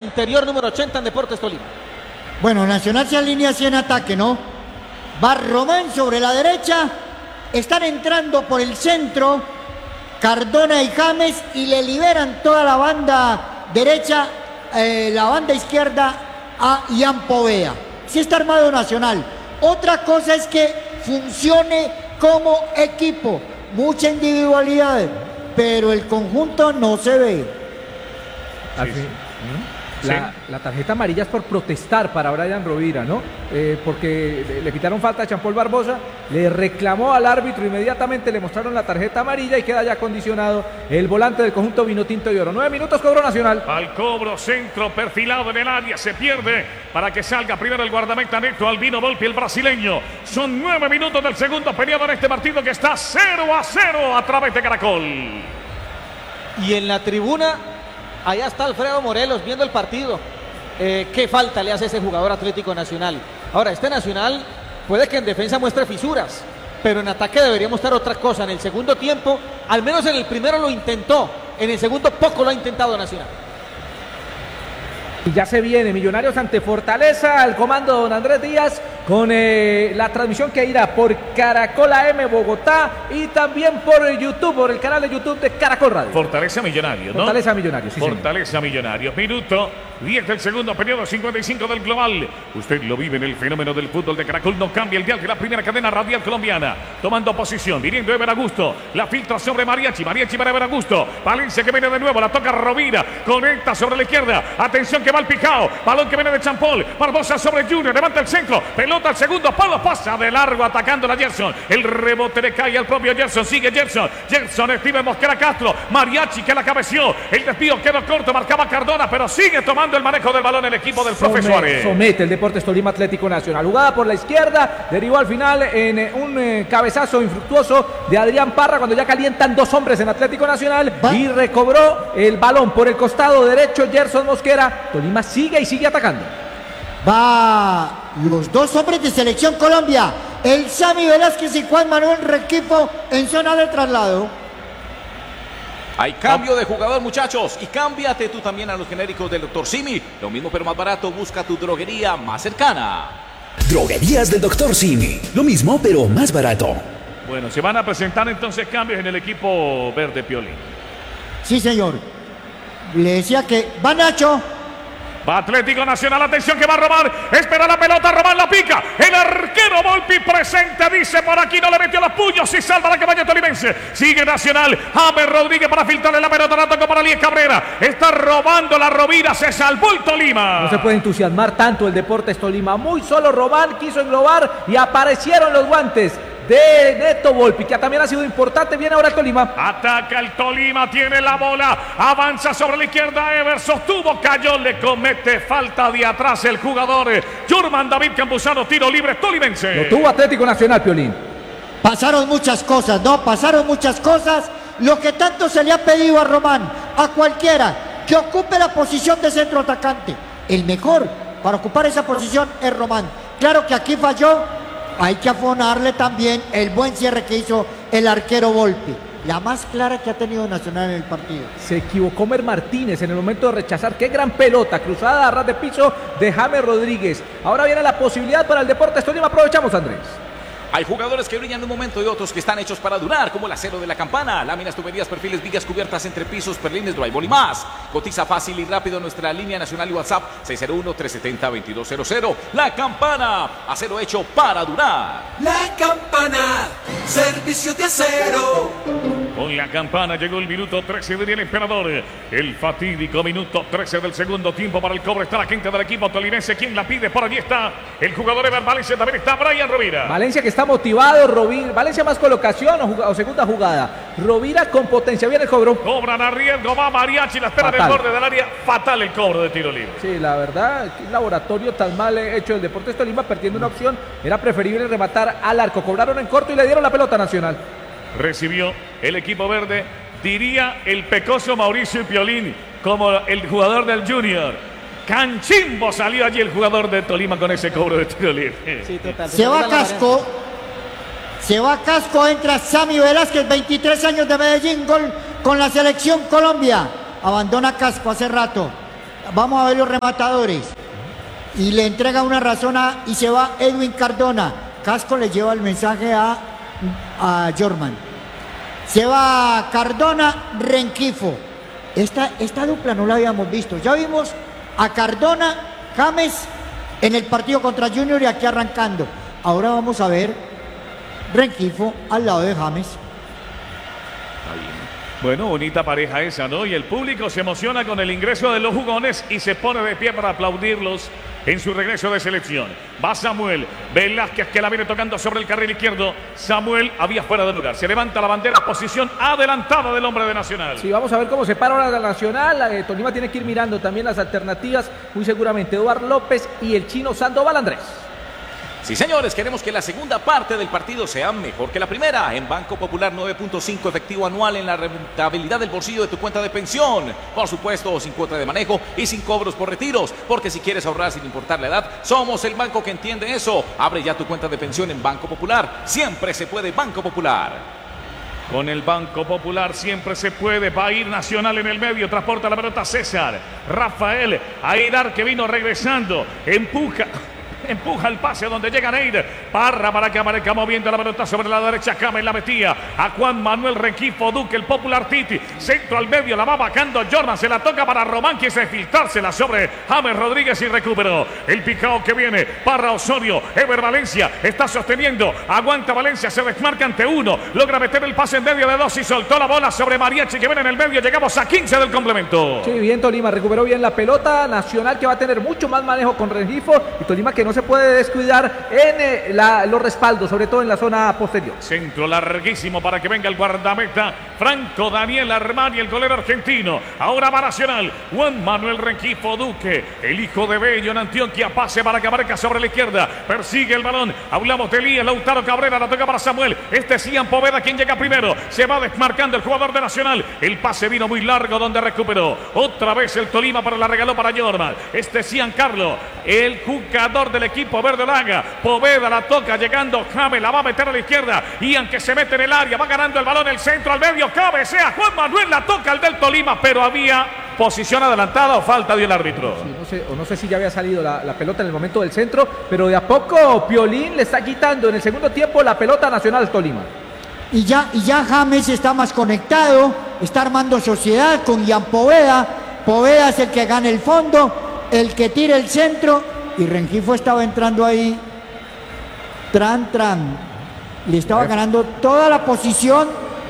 interior número 80 en Deportes Tolima. Bueno, Nacional se alinea así en ataque, ¿no? Va Román sobre la derecha, están entrando por el centro Cardona y James y le liberan toda la banda derecha, la banda izquierda a Ian Poveda. Sí está armado Nacional. Otra cosa es que funcione como equipo, mucha individualidad, pero el conjunto no se ve. Sí. La tarjeta amarilla es por protestar para Brian Rovira, ¿no? Porque le quitaron falta a Jean-Paul Barbosa, le reclamó al árbitro, inmediatamente le mostraron la tarjeta amarilla y queda ya condicionado el volante del conjunto Vinotinto de Oro. 9 minutos, cobro Nacional. Al cobro, centro perfilado en el área, se pierde para que salga primero el guardameta Neto Albino Volpi, el brasileño. Son 9 minutos del segundo periodo en este partido que está 0-0 a través de Caracol. Y en la tribuna, allá está Alfredo Morelos viendo el partido. ¿Qué falta le hace ese jugador Atlético Nacional? Ahora, este Nacional puede que en defensa muestre fisuras, pero en ataque debería mostrar otra cosa. En el segundo tiempo, al menos en el primero lo intentó, en el segundo poco lo ha intentado Nacional. Y ya se viene Millonarios ante Fortaleza, al comando don Andrés Díaz, con la transmisión que irá por Caracol AM Bogotá y también por YouTube, por el canal de YouTube de Caracol Radio. Fortaleza Millonarios, ¿no? Fortaleza Millonarios, sí, Fortaleza señor. Millonarios. Minuto 10 del segundo periodo, 55 del global. Usted lo vive en el fenómeno del fútbol de Caracol. No cambia el dial de la primera cadena radial colombiana. Tomando posición, viniendo Ever Augusto. La filtra sobre Mariachi. Mariachi para Ever Augusto. Valencia que viene de nuevo. La toca Rovira. Conecta sobre la izquierda. Atención que va el Picao. Balón que viene de Champol. Barbosa sobre Junior. Levanta el centro. Pelota al segundo palo. Pasa de largo atacando la Gerson. El rebote le cae al propio Gerson. Sigue Gerson. Gerson escribe Mosquera Castro. Mariachi que la cabeció. El desvío quedó corto. Marcaba Cardona. Pero sigue tomando el manejo del balón el equipo del profe Suárez. Somete el Deportes Tolima Atlético Nacional. Jugada por la izquierda. Derivó al final en un cabezazo infructuoso de Adrián Parra cuando ya calientan dos hombres en Atlético Nacional. Y recobró el balón por el costado derecho Gerson Mosquera. Tolima sigue y sigue atacando. Va los dos hombres de Selección Colombia, el Sammy Velázquez y Juan Manuel Requifo en zona de traslado. Hay cambio de jugador, muchachos, y cámbiate tú también a los genéricos del Dr. Simi. Lo mismo pero más barato, busca tu droguería más cercana. Droguerías del Dr. Simi, lo mismo pero más barato. Bueno, se van a presentar entonces cambios en el equipo verde, Piolín. Sí, señor. Le decía que va Nacho. Va Atlético Nacional, atención que va a robar. Espera la pelota, Román la pica. El arquero Volpi presente, dice por aquí, no le metió los puños y salva la cabaña tolimense. Sigue Nacional, James Rodríguez para filtrarle la pelota, la tocó para Líez Cabrera. Está robando la Rovira, se salvó el Tolima. No se puede entusiasmar tanto el Deportes Tolima. Muy solo Román quiso englobar y aparecieron los guantes de Neto Volpi, que también ha sido importante. Viene ahora el Tolima. Ataca el Tolima, tiene la bola, avanza sobre la izquierda, Ever sostuvo, cayó, le comete falta de atrás el jugador Jurman David Campuzano, tiro libre tolimense. Lo tuvo Atlético Nacional, Piolín. Pasaron muchas cosas, ¿no? Pasaron muchas cosas. Lo que tanto se le ha pedido a Román, a cualquiera que ocupe la posición de centro atacante. El mejor para ocupar esa posición es Román. Claro que aquí falló. Hay que afonarle también el buen cierre que hizo el arquero Volpi. La más clara que ha tenido Nacional en el partido. Se equivocó Mer Martínez en el momento de rechazar. Qué gran pelota, cruzada a ras de piso de James Rodríguez. Ahora viene la posibilidad para el Deportes Tolima. Aprovechamos, Andrés. Hay jugadores que brillan en un momento y otros que están hechos para durar, como el acero de la campana, láminas, tuberías, perfiles, vigas cubiertas, entrepisos, perlines, drywall y más. Cotiza fácil y rápido en nuestra línea nacional y WhatsApp 601-370-2200. La Campana, acero hecho para durar. La Campana, servicio de acero. Con la Campana llegó el minuto 13 del Emperador. El fatídico minuto 13 del segundo tiempo para el cobro. Está la gente del equipo tolimense. ¿Quién la pide? Por allí está el jugador Ever Valencia. También está Brian Rovira. Valencia que está motivado. Valencia más colocación o segunda jugada. Rovira con potencia. Viene el cobro. Cobran a riesgo. Va Mariachi. La espera del borde del área. Fatal el cobro de tiro libre. Sí, la verdad, qué laboratorio tan mal hecho el Deportes Tolima, perdiendo una opción. Era preferible rematar al arco. Cobraron en corto y le dieron la pelota a Nacional. Recibió el equipo verde, diría el pecoso Mauricio Piolín, como el jugador del Junior. Canchimbo salió allí el jugador de Tolima con ese cobro de tiro libre. Sí, total. Se va Casco. Se va Casco, entra Sammy Velázquez, 23 años de Medellín, gol con la Selección Colombia. Abandona Casco hace rato. vamos a ver los rematadores. Y le entrega una razón y se va Edwin Cardona. Casco le lleva el mensaje a Jorman. Se va Cardona, Rengifo. Esta dupla no la habíamos visto. Ya vimos a Cardona, James en el partido contra Junior y aquí arrancando. Ahora vamos a ver Rengifo al lado de James. Bueno, bonita pareja esa, ¿no? Y el público se emociona con el ingreso de los jugones y se pone de pie para aplaudirlos en su regreso de selección. Va Samuel Velázquez, que la viene tocando sobre el carril izquierdo. Samuel había fuera de lugar. Se levanta la bandera, posición adelantada del hombre de Nacional. Sí, vamos a ver cómo se para ahora la Nacional. Tolima tiene que ir mirando también las alternativas. Muy seguramente Eduardo López y el chino Sandoval Andrés. Sí, señores, queremos que la segunda parte del partido sea mejor que la primera. En Banco Popular 9.5 efectivo anual en la rentabilidad del bolsillo de tu cuenta de pensión. Por supuesto, sin cuota de manejo y sin cobros por retiros. Porque si quieres ahorrar sin importar la edad, somos el banco que entiende eso. Abre ya tu cuenta de pensión en Banco Popular. Siempre se puede Banco Popular. Con el Banco Popular siempre se puede. Va a ir Nacional en el medio. Transporta la pelota César. Rafael Aidar, que vino regresando. Empuja el pase donde llega Neider. Parra para que aparezca moviendo la pelota sobre la derecha. James la metía a Juan Manuel Rengifo Duque, el Popular Titi. Centro al medio, la va vacando Jordan. Se la toca para Román, quiere filtrársela sobre James Rodríguez y recuperó. El picao que viene. Parra Osorio. Ever Valencia está sosteniendo. Aguanta Valencia, se desmarca ante uno. Logra meter el pase en medio de dos y soltó la bola sobre Mariachi que viene en el medio. Llegamos a 15 del complemento. Sí, bien Tolima, recuperó bien la pelota. Nacional que va a tener mucho más manejo con Rengifo. Y Tolima que no se puede descuidar en los respaldos, sobre todo en la zona posterior. Centro larguísimo para que venga el guardameta Franco Daniel Armani, el golero argentino. Ahora va Nacional. Juan Manuel Rengifo Duque, el hijo de Bello en Antioquia. Pase para que aparezca sobre la izquierda. Persigue el balón. Hablamos de Elías Lautaro Cabrera. La toca para Samuel. Cian Poveda quien llega primero. Se va desmarcando el jugador de Nacional. El pase vino muy largo donde recuperó. Otra vez el Tolima, pero la regaló para Jorman. Cian Carlos, el jugador del equipo verdolaga. Poveda la toca llegando James, la va a meter a la izquierda. Ian que se mete en el área, va ganando el balón, el centro al medio, cabecea Juan Manuel, la toca el del Tolima, pero había posición adelantada o falta de el árbitro. Sí, no sé si ya había salido la pelota en el momento del centro, pero de a poco Piolín le está quitando en el segundo tiempo la pelota Nacional al Tolima. Y ya James está más conectado, está armando sociedad con Ian Poveda. Poveda es el que gana el fondo, el que tira el centro. Y Rengifo estaba entrando ahí, le estaba ganando toda la posición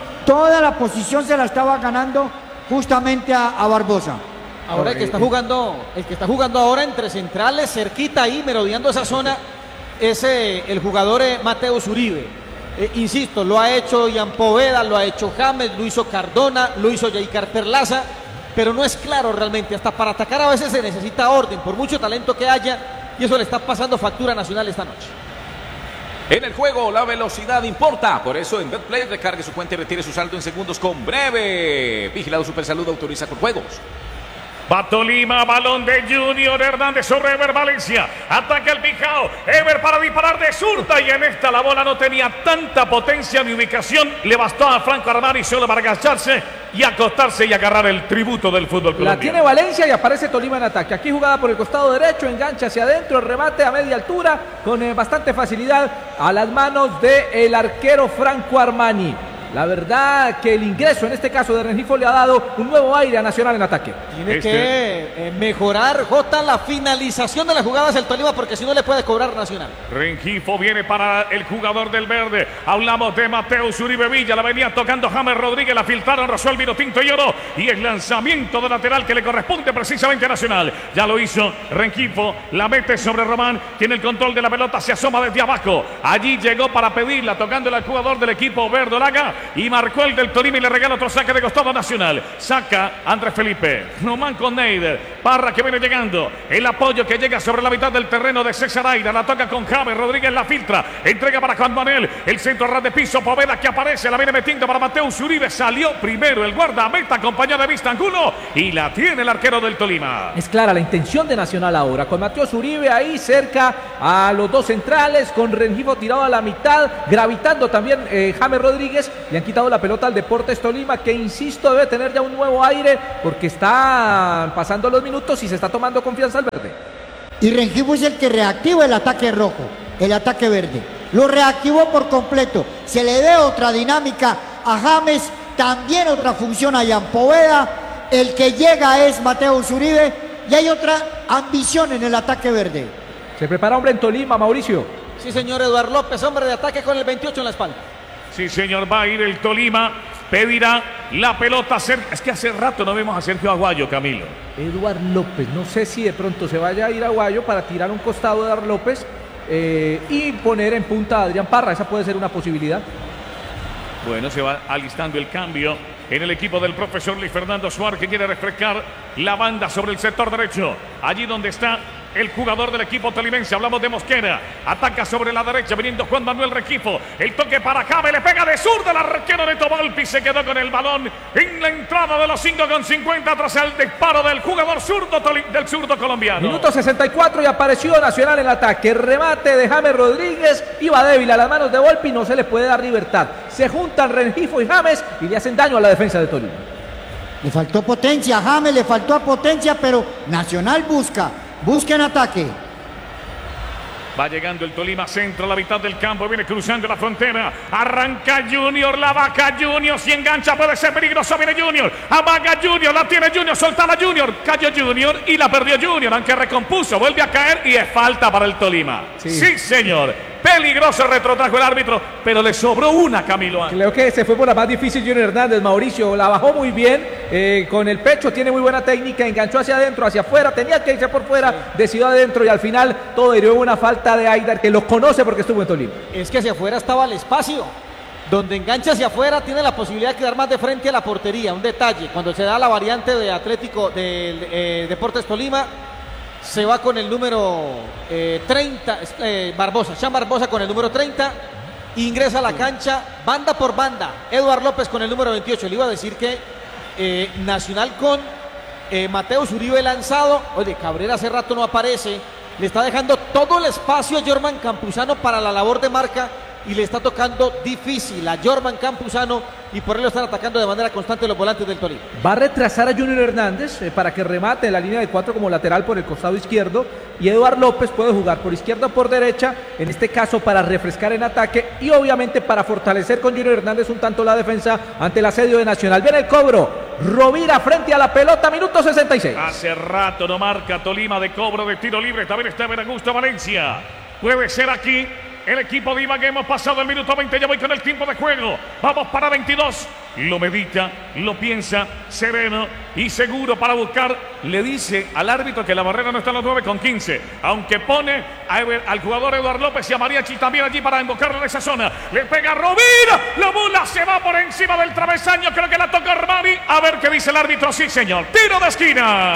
se la estaba ganando justamente a Barbosa. Ahora el que está jugando ahora entre centrales, cerquita ahí, merodeando esa zona, es el jugador Mateus Uribe. Insisto, lo ha hecho Ian Poveda, lo ha hecho James, lo hizo Cardona, lo hizo Jaicar Perlaza, pero no es claro realmente. Hasta para atacar a veces se necesita orden, por mucho talento que haya, y eso le está pasando factura a Nacional esta noche. En el juego la velocidad importa, por eso en BetPlay recargue su cuenta y retire su saldo en segundos con Breve. Vigilado Supersalud, autoriza con juegos. Va Tolima, balón de Junior Hernández sobre Ever Valencia. Ataca el Pijao. Ever para disparar de zurda. Y en esta la bola no tenía tanta potencia ni ubicación. Le bastó a Franco Armani solo para agacharse y acostarse y agarrar el tributo del fútbol colombiano. La tiene Valencia y aparece Tolima en ataque. Aquí jugada por el costado derecho, engancha hacia adentro, el remate a media altura con bastante facilidad a las manos del arquero Franco Armani. La verdad que el ingreso en este caso de Rengifo le ha dado un nuevo aire a Nacional en ataque. Tiene que mejorar, Jota, la finalización de las jugadas del Tolima, porque si no le puede cobrar Nacional. Rengifo viene para el jugador del verde. Hablamos de Mateus Uribe Villa. La venía tocando James Rodríguez. La filtraron, rozó el vino tinto y oro. Y el lanzamiento de lateral que le corresponde precisamente a Nacional. Ya lo hizo Rengifo. La mete sobre Román. Tiene el control de la pelota. Se asoma desde abajo. Allí llegó para pedirla, tocándole al jugador del equipo verdolaga. Y marcó el del Tolima y le regala otro saque de costado Nacional. Saca Andrés Felipe. Román con Neider. Parra que viene llegando. El apoyo que llega sobre la mitad del terreno de César Aira. La toca con James Rodríguez, la filtra. Entrega para Juan Manuel. El centro ras de piso. Poveda que aparece. La viene metiendo para Mateus Uribe. Salió primero el guardameta acompañado de Vistangulo. Y la tiene el arquero del Tolima. Es clara la intención de Nacional ahora. Con Mateus Uribe ahí cerca a los dos centrales. Con Rengifo tirado a la mitad. Gravitando también James Rodríguez. le han quitado la pelota al Deportes Tolima, que insisto debe tener ya un nuevo aire porque está pasando los minutos y se está tomando confianza al verde. Y Rengifo es el que reactiva el ataque rojo, el ataque verde. Lo reactivó por completo. Se le ve otra dinámica a James, también otra función a Jan Poveda. El que llega es Mateo Zuribe y hay otra ambición en el ataque verde. Se prepara hombre en Tolima, Mauricio. Sí, señor Eduardo López, hombre de ataque con el 28 en la espalda. Sí, señor, va a ir el Tolima. Pedirá la pelota. Es que hace rato no vemos a Sergio Aguayo, Camilo. Eduardo López, no sé si de pronto se vaya a ir a Aguayo para tirar un costado de Eduardo López y poner en punta a Adrián Parra. Esa puede ser una posibilidad. Bueno, se va alistando el cambio en el equipo del profesor Luis Fernando Suárez, que quiere refrescar la banda sobre el sector derecho. Allí donde está el jugador del equipo tolimense, hablamos de Mosquera. Ataca sobre la derecha, viniendo Juan Manuel Rengifo. El toque para James, le pega de zurda al arquero Neto Volpi. Se quedó con el balón en la entrada de los 5,50 tras el disparo del jugador del zurdo colombiano. Minuto 64 y apareció Nacional en el ataque. Remate de James Rodríguez, iba débil a las manos de Volpi, no se le puede dar libertad. Se juntan Rengifo y James y le hacen daño a la defensa de Tolima. Le faltó potencia a James, le faltó a potencia, pero Nacional busca en ataque. Va llegando el Tolima centro a la mitad del campo, viene cruzando la frontera, arranca Junior, la vaca Junior, si engancha puede ser peligroso, viene Junior, amaga Junior, la tiene Junior, soltala Junior, cayó Junior y la perdió Junior, aunque recompuso, vuelve a caer y es falta para el Tolima. Sí, señor, peligroso retrotrajo el árbitro, pero le sobró una, Camilo. Creo que se fue por la más difícil Junior Hernández, Mauricio, la bajó muy bien, con el pecho, tiene muy buena técnica, enganchó hacia adentro, hacia afuera, tenía que irse por fuera, decidió adentro y al final todo derivó una falta de Aidar, que lo conoce porque estuvo en Tolima. Es que hacia afuera estaba el espacio, donde engancha hacia afuera tiene la posibilidad de quedar más de frente a la portería. Un detalle, cuando se da la variante de Atlético del Deportes Tolima, se va con el número 30, Barbosa, Sean Barbosa con el número 30, ingresa a la cancha, banda por banda, Eduardo López con el número 28. Le iba a decir que Nacional con Mateo Zuribe lanzado, oye, Cabrera hace rato no aparece, le está dejando todo el espacio a Jorman Campuzano para la labor de marca y le está tocando difícil a Jorman Campuzano y por ello están atacando de manera constante los volantes del Tolima. Va a retrasar a Junior Hernández para que remate en la línea de 4 como lateral por el costado izquierdo y Eduardo López puede jugar por izquierda o por derecha, en este caso para refrescar en ataque y obviamente para fortalecer con Junior Hernández un tanto la defensa ante el asedio de Nacional. Viene el cobro, Rovira frente a la pelota, minuto 66. Hace rato no marca Tolima de cobro de tiro libre, también está Augusto Valencia. Puede ser aquí el equipo de Ibagué. Hemos pasado el minuto 20, ya voy con el tiempo de juego. Vamos para 22. Lo medita, lo piensa, sereno y seguro para buscar. Le dice al árbitro que la barrera no está en los 9,15. Aunque pone al jugador Eduardo López y a Mariachi también allí para invocarlo en esa zona. Le pega Rovira. La bola se va por encima del travesaño. Creo que la toca Armani. A ver qué dice el árbitro. Sí, señor. Tiro de esquina.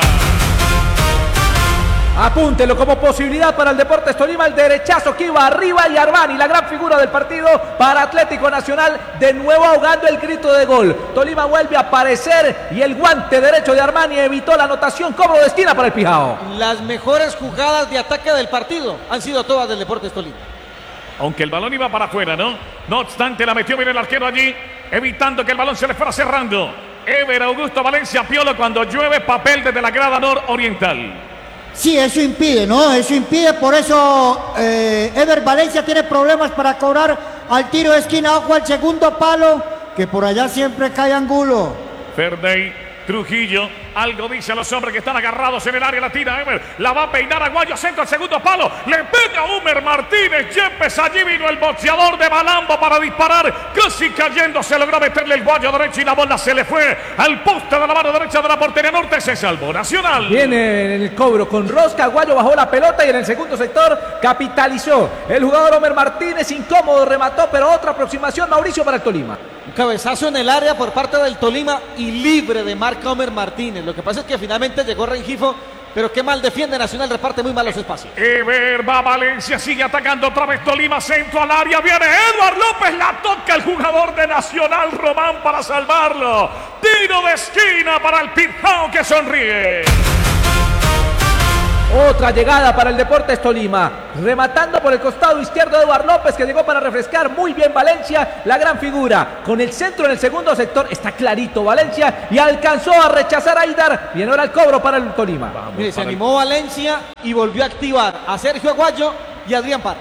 Apúntelo como posibilidad para el Deportes Tolima, el derechazo que iba arriba y Armani, la gran figura del partido para Atlético Nacional, de nuevo ahogando el grito de gol. Tolima vuelve a aparecer y el guante derecho de Armani evitó la anotación, cobro de esquina para el Pijao. Las mejores jugadas de ataque del partido han sido todas del Deportes Tolima. Aunque el balón iba para afuera, ¿no? No obstante, la metió bien el arquero allí, evitando que el balón se le fuera cerrando. Ever Augusto Valencia Piolo cuando llueve papel desde la grada nororiental. Sí, eso impide, ¿no? Eso impide, por eso Ever Valencia tiene problemas para cobrar al tiro de esquina. Ojo al segundo palo, que por allá siempre cae Angulo. Ferdey Trujillo, algo dice a los hombres que están agarrados en el área, la tira Ever, la va a peinar Aguayo, centro al segundo palo, le pega a Homer Martínez, Yepes, allí vino el boxeador de Malambo para disparar, casi cayendo, se logró meterle el guayo derecho y la bola se le fue al poste de la mano derecha de la portería norte, se salvó Nacional. Viene en el cobro con rosca, Aguayo bajó la pelota y en el segundo sector capitalizó el jugador Homer Martínez, incómodo, remató, pero otra aproximación, Mauricio, para el Tolima. Un cabezazo en el área por parte del Tolima y libre de marca Homer Martínez. Lo que pasa es que finalmente llegó Rengifo, pero qué mal defiende Nacional, reparte muy mal los espacios. Ever va Valencia, sigue atacando otra vez Tolima, centro al área, viene Eduardo López, la toca el jugador de Nacional, Román, para salvarlo. Tiro de esquina para el Pijao que sonríe. Otra llegada para el Deportes Tolima. Rematando por el costado izquierdo Eduardo López, que llegó para refrescar muy bien Valencia. La gran figura. Con el centro en el segundo sector. Está clarito Valencia. Y alcanzó a rechazar a Aidar. Bien, ahora el cobro para el Tolima. Mire, se animó Valencia y volvió a activar a Sergio Aguayo y Adrián Parra.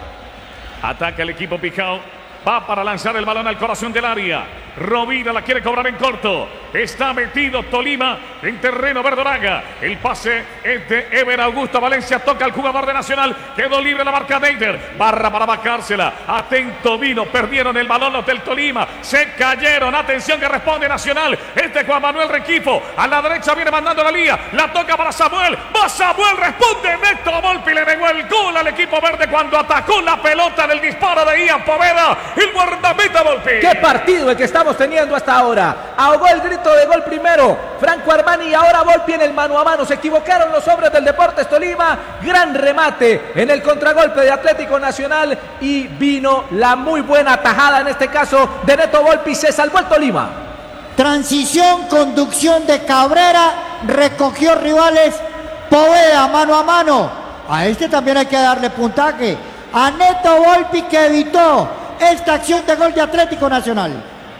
Ataca el equipo Picao. Va para lanzar el balón al corazón del área. Rovira la quiere cobrar en corto. Está metido Tolima en terreno verdolaga. El pase es de Ever Augusto. Valencia toca al jugador de Nacional. Quedó libre la marca de Eider. Barra para bacársela. Atento vino. Perdieron el balón los del Tolima. Se cayeron. Atención que responde Nacional. Este Juan Manuel Rengifo. A la derecha viene mandando la lía. La toca para Samuel. Va Samuel. Responde Neto Volpi. Le negó el gol al equipo verde cuando atacó la pelota del disparo de Ian Poveda. El guardameta Volpi. ¡Qué partido el que estamos teniendo hasta ahora! Ahogó el grito de gol primero Franco Armani y ahora Volpi en el mano a mano. Se equivocaron los hombres del Deportes Tolima. Gran remate en el contragolpe de Atlético Nacional y vino la muy buena tajada en este caso de Neto Volpi. Se salvó el Tolima. Transición, conducción de Cabrera, recogió rivales, Poveda mano a mano. A este también hay que darle puntaje. A Neto Volpi, que evitó esta acción de gol de Atlético Nacional.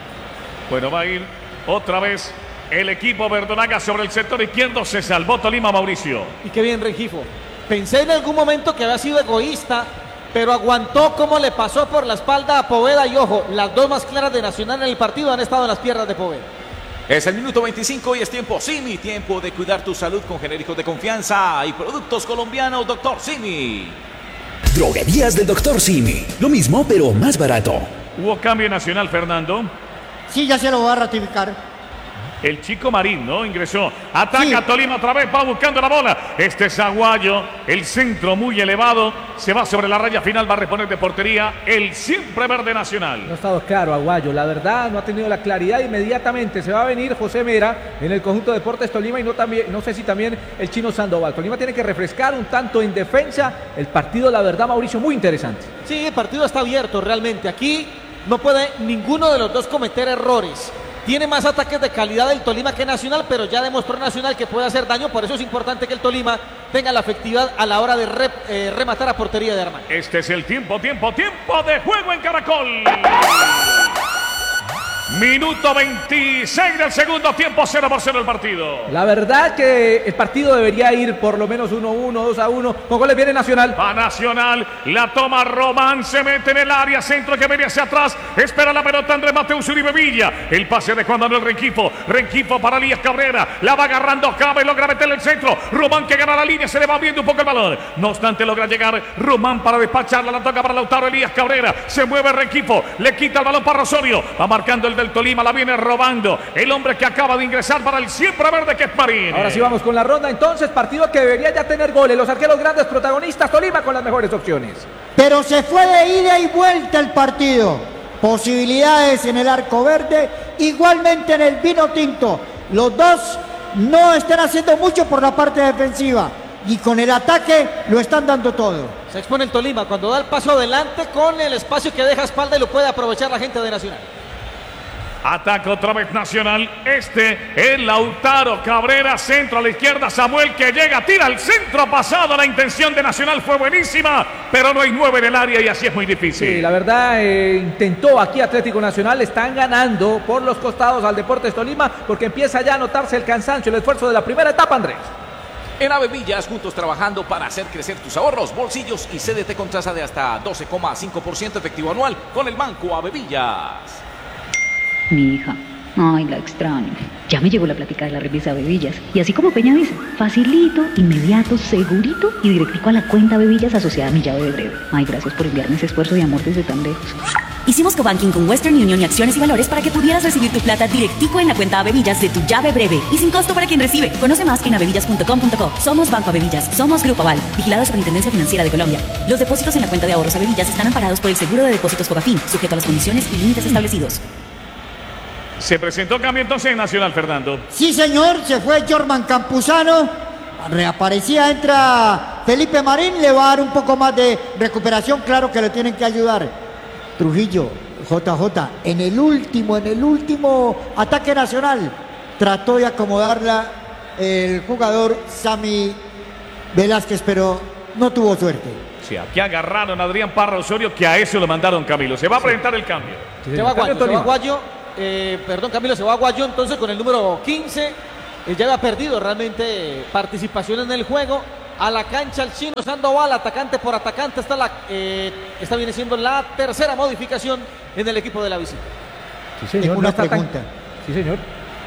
Bueno, va a ir otra vez el equipo verdolaga sobre el sector izquierdo. Se salvó Tolima, Mauricio. Y qué bien Rengifo. Pensé en algún momento que había sido egoísta, pero aguantó como le pasó por la espalda a Poveda. Y ojo, las dos más claras de Nacional en el partido han estado en las piernas de Poveda. Es el minuto 25 y es tiempo Simi, tiempo de cuidar tu salud con genéricos de confianza y productos colombianos Dr. Simi. Droguerías del Dr. Simi. Lo mismo, pero más barato. Hubo cambio Nacional, Fernando. Sí, ya se lo voy a ratificar. El Chico Marín, ¿no? Ingresó. Ataca Sí. Tolima otra vez. Va buscando la bola. Este es Aguayo. El centro muy elevado. Se va sobre la raya final. Va a reponer de portería el siempre verde Nacional. No ha estado claro Aguayo, la verdad no ha tenido la claridad. Inmediatamente se va a venir José Mera en el conjunto de Deportes Tolima y no sé si también el Chino Sandoval. Tolima tiene que refrescar un tanto en defensa. El partido, la verdad, Mauricio, muy interesante. Sí, el partido está abierto realmente. Aquí no puede ninguno de los dos cometer errores. Tiene más ataques de calidad el Tolima que Nacional, pero ya demostró Nacional que puede hacer daño. Por eso es importante que el Tolima tenga la efectividad a la hora de rematar a portería de Armani. Este es el tiempo de juego en Caracol. Minuto 26 del segundo tiempo, 0-0 el partido. La verdad que el partido debería ir por lo menos 1-1, 2-1. Con goles viene Nacional. Va Nacional, la toma Román, se mete en el área, centro que viene hacia atrás, espera la pelota Andrés Mateus Uribe Villa, el pase de Juan Manuel Rengifo para Elías Cabrera, la va agarrando Cabe, logra meterle el centro, Román que gana la línea, se le va viendo un poco el balón, no obstante logra llegar Román para despacharla, la toca para Lautaro Elías Cabrera, se mueve Rengifo, le quita el balón para Osorio, va marcando el del Tolima, la viene robando el hombre que acaba de ingresar para el siempre verde que es Marín. Ahora sí vamos con la ronda, entonces partido que debería ya tener goles, los arqueros grandes protagonistas, Tolima con las mejores opciones. Pero se fue de ida y vuelta el partido. Posibilidades en el arco verde, igualmente en el vino tinto. Los dos no están haciendo mucho por la parte defensiva y con el ataque lo están dando todo. Se expone el Tolima cuando da el paso adelante con el espacio que deja espalda y lo puede aprovechar la gente de Nacional. Ataca otra vez Nacional. Este es Lautaro Cabrera, centro a la izquierda. Samuel que llega, tira al centro pasado. La intención de Nacional fue buenísima, pero no hay 9 en el área y así es muy difícil. Sí, la verdad intentó aquí Atlético Nacional. Están ganando por los costados al Deportes Tolima porque empieza ya a notarse el cansancio, el esfuerzo de la primera etapa, Andrés. En Avevillas, juntos trabajando para hacer crecer tus ahorros, bolsillos y CDT con tasa de hasta 12,5% efectivo anual con el Banco Avevillas. Mi hija, ay, la extraño. Ya me llegó la plática de la remesa Avevillas. Y así como Peña dice, facilito, inmediato, segurito y directico a la cuenta Avevillas asociada a mi llave de breve. Ay, gracias por enviarme ese esfuerzo de amor desde tan lejos. Hicimos cobanking con Western Union y Acciones y Valores para que pudieras recibir tu plata directico en la cuenta Avevillas de tu llave breve y sin costo para quien recibe. Conoce más en avevillas.com.co. Somos Banco Avevillas, somos Grupo Aval, vigilado Superintendencia Financiera de Colombia. Los depósitos en la cuenta de ahorros Avevillas están amparados por el seguro de depósitos Fogafín, sujeto a las condiciones y límites establecidos. Se presentó cambio entonces en Nacional, Fernando. Sí, señor, se fue Jorman Campuzano. Reaparecía, entra Felipe Marín, le va a dar un poco más de recuperación, claro que le tienen que ayudar. Trujillo, JJ, en el último ataque Nacional, trató de acomodarla el jugador Sami Velázquez, pero no tuvo suerte. Sí, aquí agarraron a Adrián Parra Osorio, que a eso lo mandaron, Camilo. Se va a presentar el cambio. Se va Guayo, Camilo, se va Guayo entonces con el número 15. Ya había perdido realmente participación en el juego. A la cancha el chino Sandoval, atacante por atacante. Esta viene siendo la tercera modificación en el equipo de la visita. Sí, señor. Tengo una pregunta. Sí, señor.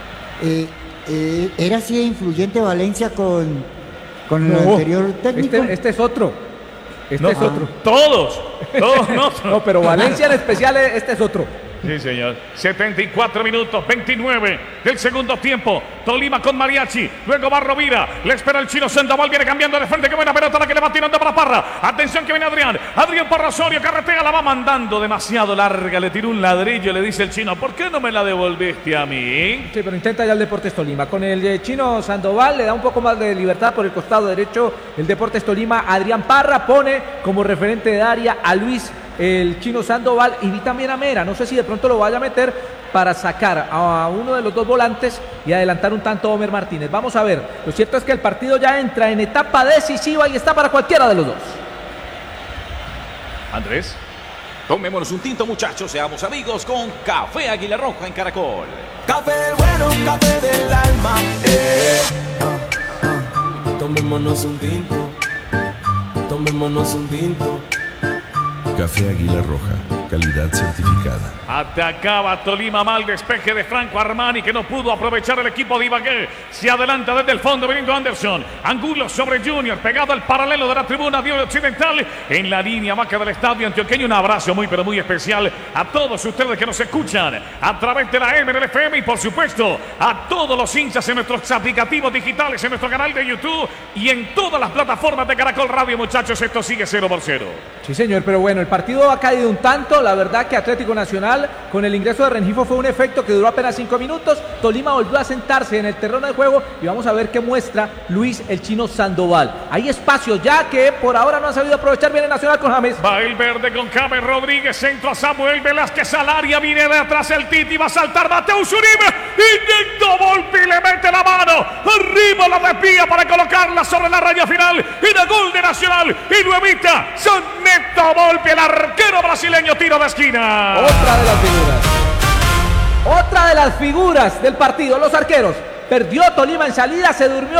¿Era así de influyente Valencia con el anterior técnico? Este es otro. Es otro. Todos no. No, pero Valencia en especial, este es otro. Sí, señor. 74 minutos, 29 del segundo tiempo. Tolima con Mariachi. Luego va Rovira. Le espera el chino Sandoval. Viene cambiando de frente. Qué buena pelota la que le va tirando para Parra. Atención que viene Adrián. Adrián Parra Osorio. Carretea, la va mandando demasiado larga. Le tiró un ladrillo. Le dice el chino: ¿por qué no me la devolviste a mí? Sí, pero intenta ya el Deportes Tolima. Con el chino Sandoval le da un poco más de libertad por el costado derecho. El Deportes Tolima. Adrián Parra pone como referente de área a Luis, el chino Sandoval, y vi también a Mera. No sé si de pronto lo vaya a meter para sacar a uno de los dos volantes y adelantar un tanto a Homer Martínez. Vamos a ver. Lo cierto es que el partido ya entra en etapa decisiva y está para cualquiera de los dos. Andrés, tomémonos un tinto, muchachos. Seamos amigos con Café Águila Roja en Caracol. Café bueno, café del alma. Tomémonos un tinto. Tomémonos un tinto. Café Águila Roja, calidad certificada. Atacaba Tolima, mal despeje de Franco Armani, que no pudo aprovechar el equipo de Ibagué. Se adelanta desde el fondo viniendo Anderson. Angulo sobre Junior, pegado al paralelo de la tribuna de Occidental. En la línea vaca del estadio antioqueño. Un abrazo muy pero muy especial a todos ustedes que nos escuchan a través de la M del FM y por supuesto a todos los hinchas en nuestros aplicativos digitales, en nuestro canal de YouTube y en todas las plataformas de Caracol Radio. Muchachos, esto sigue 0-0. Sí, señor, pero bueno, el partido ha caído un tanto. La verdad que Atlético Nacional, con el ingreso de Rengifo, fue un efecto que duró apenas 5 minutos. Tolima volvió a sentarse en el terreno de juego y vamos a ver qué muestra Luis el chino Sandoval. Hay espacio ya que por ahora no han sabido aprovechar bien el Nacional con James. Va el verde con James Rodríguez, centro a Samuel Velázquez al área, viene de atrás el Titi, va a saltar Mateus Uribe, inyectó Volpi, le mete la mano, arriba la desvía para colocarla sobre la raya final y de gol de Nacional y lo evita San Neto Volpi, el arquero brasileño, tiro de esquina. Otra de las figuras del partido, los arqueros. Perdió Tolima en salida, se durmió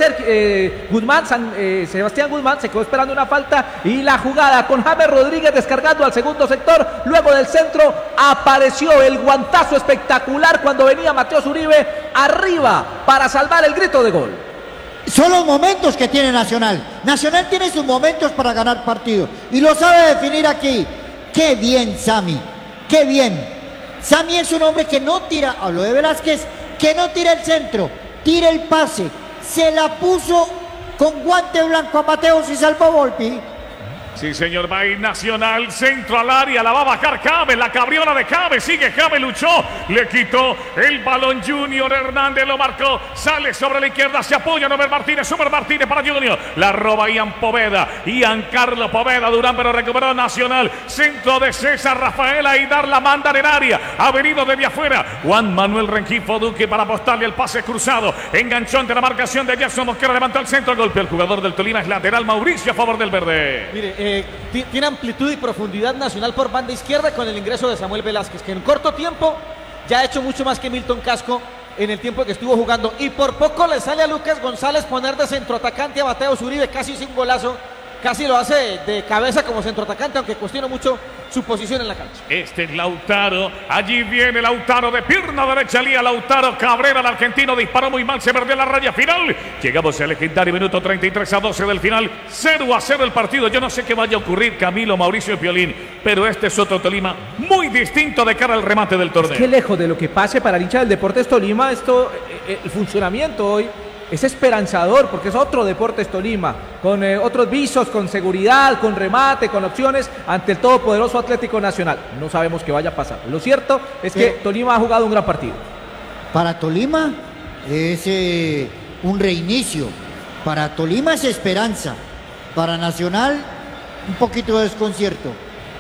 Sebastián Guzmán, se quedó esperando una falta y la jugada con James Rodríguez descargando al segundo sector. Luego del centro apareció el guantazo espectacular cuando venía Mateus Uribe arriba para salvar el grito de gol. Son los momentos que tiene Nacional. Nacional tiene sus momentos para ganar partidos y lo sabe definir aquí. Qué bien, Sami, qué bien. Sami es un hombre que no tira, hablo de Velázquez, que no tira el centro, tira el pase. Se la puso con guante blanco a Mateus y salvó Volpi. Sí, señor, va a ir Nacional, centro al área, la va a bajar James, la cabriola de James, sigue James, luchó, le quitó el balón Junior Hernández, lo marcó, sale sobre la izquierda, se apoya Nover Martínez, Super Martínez para Junior, la roba Ian Carlos Poveda, Durán, pero recuperó Nacional, centro de César Rafaela y dar la manda en el área, ha venido desde afuera, Juan Manuel Rengifo Duque para apostarle el pase cruzado, enganchó ante la marcación de Jackson Mosquera, levantó el centro, golpe, el jugador del Tolima es lateral, Mauricio a favor del verde. Mire, tiene amplitud y profundidad Nacional por banda izquierda con el ingreso de Samuel Velázquez, que en corto tiempo ya ha hecho mucho más que Milton Casco en el tiempo que estuvo jugando, y por poco le sale a Lucas González poner de centroatacante a Mateus Uribe, casi hizo un golazo, casi lo hace de cabeza como centroatacante, aunque cuestiona mucho su posición en la cancha. Este es Lautaro, allí viene Lautaro de pierna derecha, Lía Lautaro Cabrera, el argentino, disparó muy mal, se perdió la raya final. Llegamos al legendario minuto 33-12 del final, 0-0 el partido. Yo no sé qué vaya a ocurrir, Camilo, Mauricio y Piolín, pero este es otro Tolima muy distinto de cara al remate del torneo. Es que lejos de lo que pase para el hincha del Deportes Tolima, el funcionamiento hoy es esperanzador, porque es otro Deportes Tolima, con otros visos, con seguridad, con remate, con opciones, ante el todopoderoso Atlético Nacional. No sabemos qué vaya a pasar. Lo cierto es que Tolima ha jugado un gran partido. Para Tolima es un reinicio. Para Tolima es esperanza. Para Nacional, un poquito de desconcierto.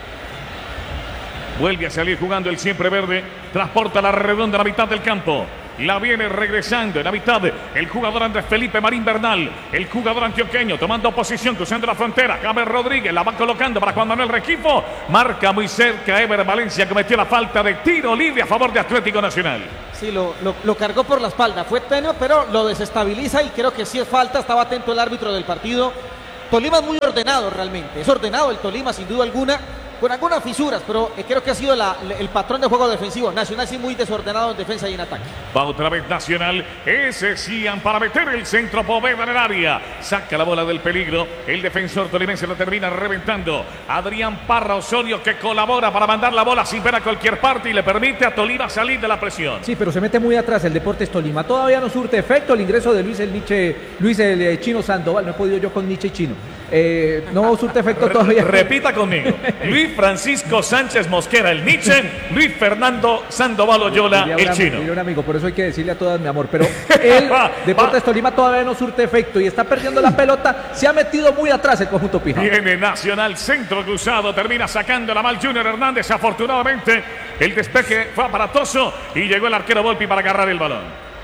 Vuelve a salir jugando el siempre verde, transporta la redonda a la mitad del campo. La viene regresando en la mitad el jugador Andrés Felipe Marín Bernal. El jugador antioqueño tomando posición, cruzando la frontera. James Rodríguez la va colocando para Juan Manuel Rengifo. Marca muy cerca. Ever Valencia cometió la falta de tiro libre a favor de Atlético Nacional. Sí, lo cargó por la espalda. Fue tenue, pero lo desestabiliza y creo que sí es falta. Estaba atento el árbitro del partido. Tolima es muy ordenado realmente. Es ordenado el Tolima sin duda alguna. Con algunas fisuras, pero creo que ha sido el patrón de juego defensivo. Nacional sí muy desordenado en defensa y en ataque. Va otra vez Nacional. Ese Cian para meter el centro. Poveda en el área. Saca la bola del peligro. El defensor tolimense lo termina reventando. Adrián Parra Osorio que colabora para mandar la bola sin ver a cualquier parte y le permite a Tolima salir de la presión. Sí, pero se mete muy atrás el Deportes Tolima. Todavía no surte efecto el ingreso de Luis el Chino Sandoval. No he podido yo con Nietzsche y Chino. No surte efecto todavía. Repita conmigo. Luis Francisco Sánchez Mosquera, el Nietzsche. Luis Fernando Sandoval Oyola, el Chino. Un amigo, por eso hay que decirle a todas mi amor. Pero el Deportes Tolima todavía no surte efecto y está perdiendo la pelota. Se ha metido muy atrás el conjunto Pijao. Viene Nacional, centro cruzado. Termina sacando la mal Junior Hernández. Afortunadamente, el despeje fue aparatoso y llegó el arquero Volpi para agarrar el balón.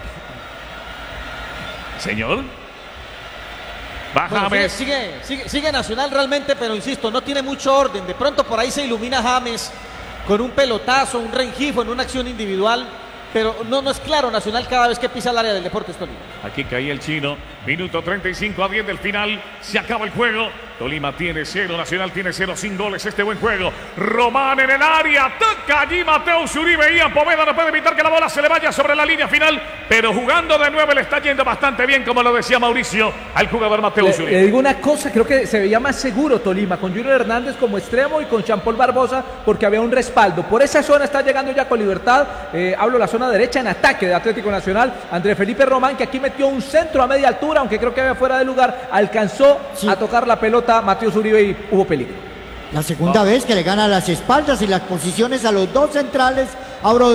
Señor. Bueno, sigue Nacional realmente, pero insisto, no tiene mucho orden. De pronto por ahí se ilumina James con un pelotazo, un Rengifo en una acción individual, pero no es claro Nacional cada vez que pisa el área del Deportes Tolima. Aquí caía el Chino, minuto 35 a 10 del final, se acaba el juego. Tolima tiene 0, Nacional tiene 0, sin goles este buen juego. Román en el área, toca allí Mateus Uribe. Ian Poveda no puede evitar que la bola se le vaya sobre la línea final, pero jugando de nuevo le está yendo bastante bien, como lo decía Mauricio, al jugador Mateus Uribe. Le digo una cosa, creo que se veía más seguro Tolima, con Junior Hernández como extremo y con Jean-Paul Barbosa, porque había un respaldo. Por esa zona está llegando ya con libertad, hablo la zona derecha en ataque de Atlético Nacional. Andrés Felipe Román, que aquí metió un centro a media altura, aunque creo que había fuera de lugar, alcanzó a tocar la pelota Mateus Uribe y hubo peligro. La segunda vez que le gana las espaldas y las posiciones a los dos centrales. Hablo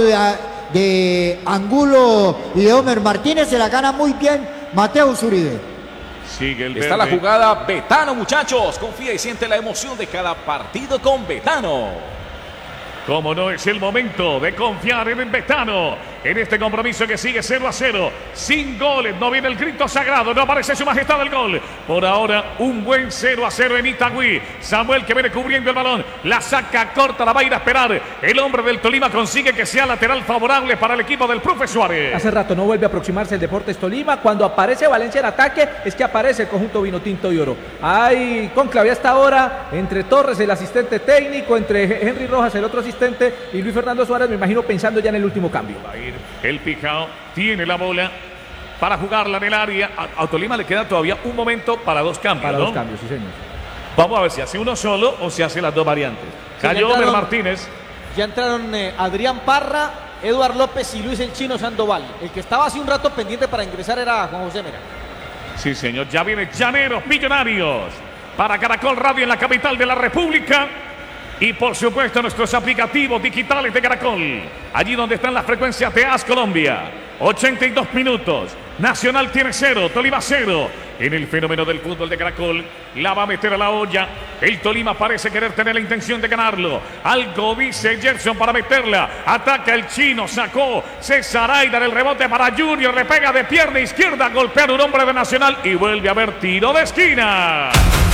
de Angulo y de Homer Martínez. Se la gana muy bien Mateus Uribe. Sigue el Está verde. la jugada Betano, muchachos. Confía y siente la emoción de cada partido con Betano. Como no es el momento de confiar en el Betano, en este compromiso que sigue 0-0, sin goles, no viene el grito sagrado, no aparece su majestad el gol. Por ahora, un buen 0-0 en Itagüí. Samuel que viene cubriendo el balón, la saca corta, la va a ir a esperar. El hombre del Tolima consigue que sea lateral favorable para el equipo del profe Suárez. Hace rato no vuelve a aproximarse el Deportes Tolima. Cuando aparece Valencia en ataque, es que aparece el conjunto vinotinto y oro. Hay conclave hasta ahora entre Torres, el asistente técnico, entre Henry Rojas, el otro asistente, y Luis Fernando Suárez, me imagino pensando ya en el último cambio. Va a ir el Pijao, tiene la bola para jugarla en el área. A Tolima le queda todavía un momento para dos cambios. Para ¿no? dos cambios, sí señor. Vamos a ver si hace uno solo o si hace las dos variantes. Cayó Homer Martínez. Ya entraron Adrián Parra, Eduard López y Luis el Chino Sandoval. El que estaba hace un rato pendiente para ingresar era Juan José Mera. Sí, señor, ya viene Llaneros Millonarios para Caracol Radio en la capital de la República. Y por supuesto nuestros aplicativos digitales de Caracol. Allí donde están las frecuencias de AS Colombia. 82 minutos. Nacional tiene 0, Tolima 0. En el fenómeno del fútbol de Caracol, la va a meter a la olla. El Tolima parece querer tener la intención de ganarlo. Algo dice Gerson para meterla. Ataca el Chino, sacó César Aidar, el rebote para Junior. Le pega de pierna izquierda, golpea a un hombre de Nacional y vuelve a haber tiro de esquina.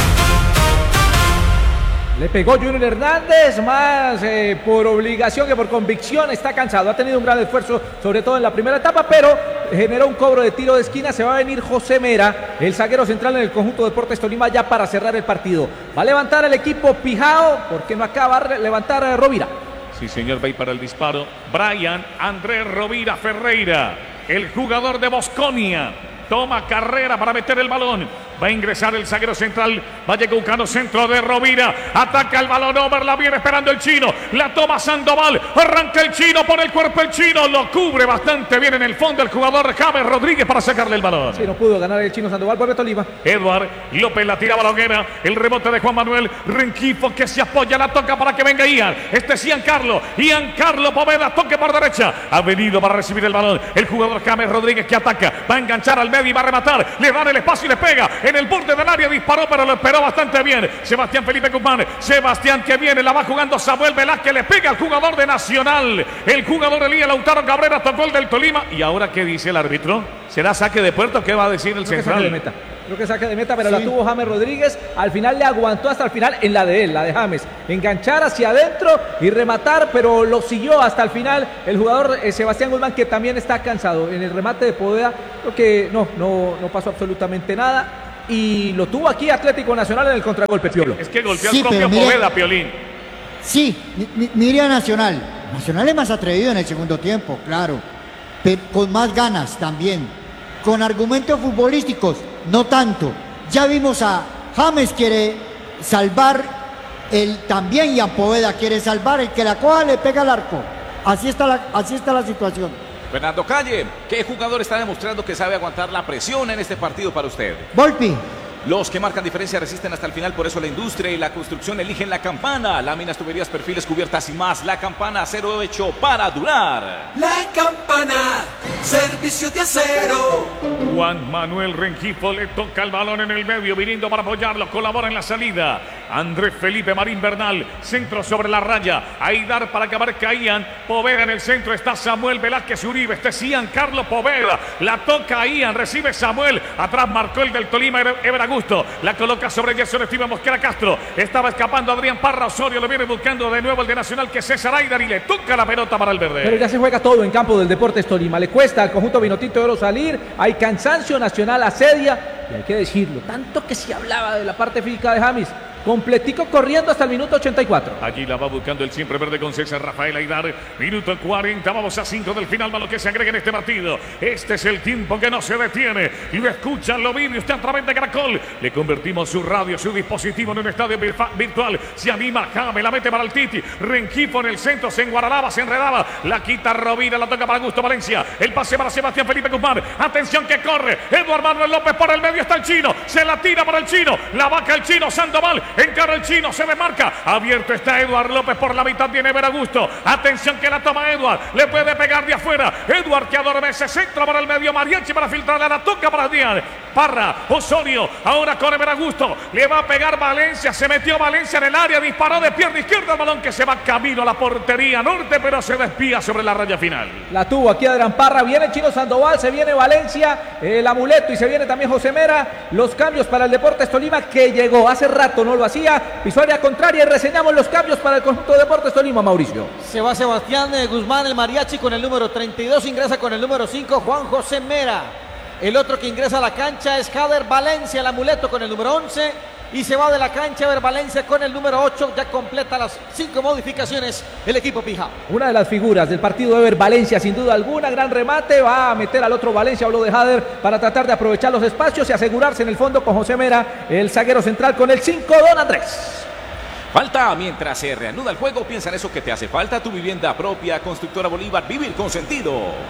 Le pegó Junior Hernández, más por obligación que por convicción. Está cansado, ha tenido un gran esfuerzo, sobre todo en la primera etapa, pero generó un cobro de tiro de esquina. Se va a venir José Mera, el zaguero central en el conjunto de Deportes Tolima, ya para cerrar el partido. Va a levantar el equipo Pijao, porque no acaba de levantar Rovira. Sí, señor, va a ir para el disparo. Brian Andrés Rovira Ferreira, el jugador de Bosconia. Toma carrera para meter el balón. Va a ingresar el zaguero central. Valle Cucano, centro de Rovira. Ataca el balón. Over la viene esperando el Chino. La toma Sandoval. Arranca el Chino. Pone el cuerpo el Chino. Lo cubre bastante bien en el fondo el jugador James Rodríguez para sacarle el balón. Sí, no pudo ganar el Chino Sandoval. Vuelve Tolima. Eduard López la tira balonera. El rebote de Juan Manuel Rengifo que se apoya. La toca para que venga Ian. Este es Ian Carlo Poveda. Toque por derecha. Ha venido para recibir el balón. El jugador James Rodríguez que ataca. Va a enganchar al medio y va a rematar. Le dan el espacio y le pega. en el borde del área, disparó, pero lo esperó bastante bien. Sebastián Felipe Guzmán, Sebastián que viene, la va jugando Samuel Velázquez, le pega al jugador de Nacional. El jugador Elías Lautaro Cabrera tocó el del Tolima. ¿Y ahora qué dice el árbitro? ¿Será saque de puerto? ¿Qué va a decir el central? Creo que saque de meta, pero la tuvo James Rodríguez. Al final le aguantó hasta el final en la de él, la de James. Enganchar hacia adentro y rematar, pero lo siguió hasta el final el jugador Sebastián Guzmán, que también está cansado. En el remate de Poveda, creo que no pasó absolutamente nada. Y lo tuvo aquí Atlético Nacional en el contragolpe, Piolo. Es que golpeó al propio Poveda, Piolín. Sí, mire a Nacional. Nacional es más atrevido en el segundo tiempo, claro. Pero con más ganas también. Con argumentos futbolísticos, no tanto. Ya vimos a James quiere salvar, también Ian Poveda quiere salvar, el que la coja le pega al arco. Así está la situación. Fernando Calle, ¿qué jugador está demostrando que sabe aguantar la presión en este partido para usted? Volpi. Los que marcan diferencia resisten hasta el final, por eso la industria y la construcción eligen La Campana. Láminas, tuberías, perfiles, cubiertas y más. La Campana, acero hecho para durar. La Campana, servicio de acero. Juan Manuel Rengifo le toca el balón en el medio, viniendo para apoyarlo, colabora en la salida. Andrés Felipe Marín Bernal, centro sobre la raya. Aidar para acabar Ian. Poveda en el centro, está Samuel Velázquez Uribe. Este es Ian Carlos Poveda. La toca Ian, recibe Samuel. Atrás marcó el del Tolima, Ever Augusto. La coloca sobre Gerson Steven Mosquera Castro. Estaba escapando Adrián Parra Osorio. Lo viene buscando de nuevo el de Nacional, que es César Aidar, y le toca la pelota para el verde. Pero ya se juega todo en campo del Deportes Tolima. Le cuesta al conjunto Vinotinto de Oro salir. Hay cansancio, Nacional asedia. Y hay que decirlo, tanto que se hablaba de la parte física de James. Completico corriendo hasta el minuto 84. Allí la va buscando el siempre verde con César Rafael Aidar. Minuto 40, vamos a 5 del final, va lo que se agrega en este partido. Este es el tiempo que no se detiene. Y lo escuchan, lo vive usted a través de Caracol. Le convertimos su radio, su dispositivo en un estadio virtual. Se anima James, la mete para el Titi. Rengifo en el centro, se enguaralaba, se enredaba. La quita Rovira, la toca para Augusto Valencia. El pase para Sebastián Felipe Guzmán. Atención que corre. Eduardo Manuel López por el medio, está el chino. Se la tira para el chino. La vaca el chino, Sandoval. Encara el chino, se desmarca. Abierto está Eduardo López por la mitad, viene Ever Augusto. Atención que la toma Eduardo. Le puede pegar de afuera. Eduardo que adormece, centra para el medio. Mariachi para filtrarla, la toca para Adrián Parra Osorio. Ahora con Ever Augusto. Le va a pegar Valencia. Se metió Valencia en el área. Disparó de pierna izquierda el balón que se va camino a la portería norte, pero se despía sobre la raya final. La tuvo aquí Adrián Parra. Viene el chino Sandoval. Se viene Valencia. El amuleto y se viene también José Mera. Los cambios para el Deportes Tolima, que llegó hace rato, no lo hacía. Pisó área contraria y reseñamos los cambios para el conjunto de Deportes Tolima, Mauricio. Se va Sebastián Guzmán, el mariachi, con el número 32, ingresa con el número 5, Juan José Mera. El otro que ingresa a la cancha es Jader Valencia, el amuleto, con el número 11. Y se va de la cancha Ever Valencia con el número 8. Ya completa las 5 modificaciones el equipo Pija. Una de las figuras del partido Ever Valencia, sin duda alguna. Gran remate, va a meter al otro Valencia, habló de Jader, para tratar de aprovechar los espacios y asegurarse en el fondo con José Mera, el zaguero central, con el 5, Don Andrés. Falta mientras se reanuda el juego. Piensa en eso que te hace falta. Tu vivienda propia, Constructora Bolívar, vivir con sentido.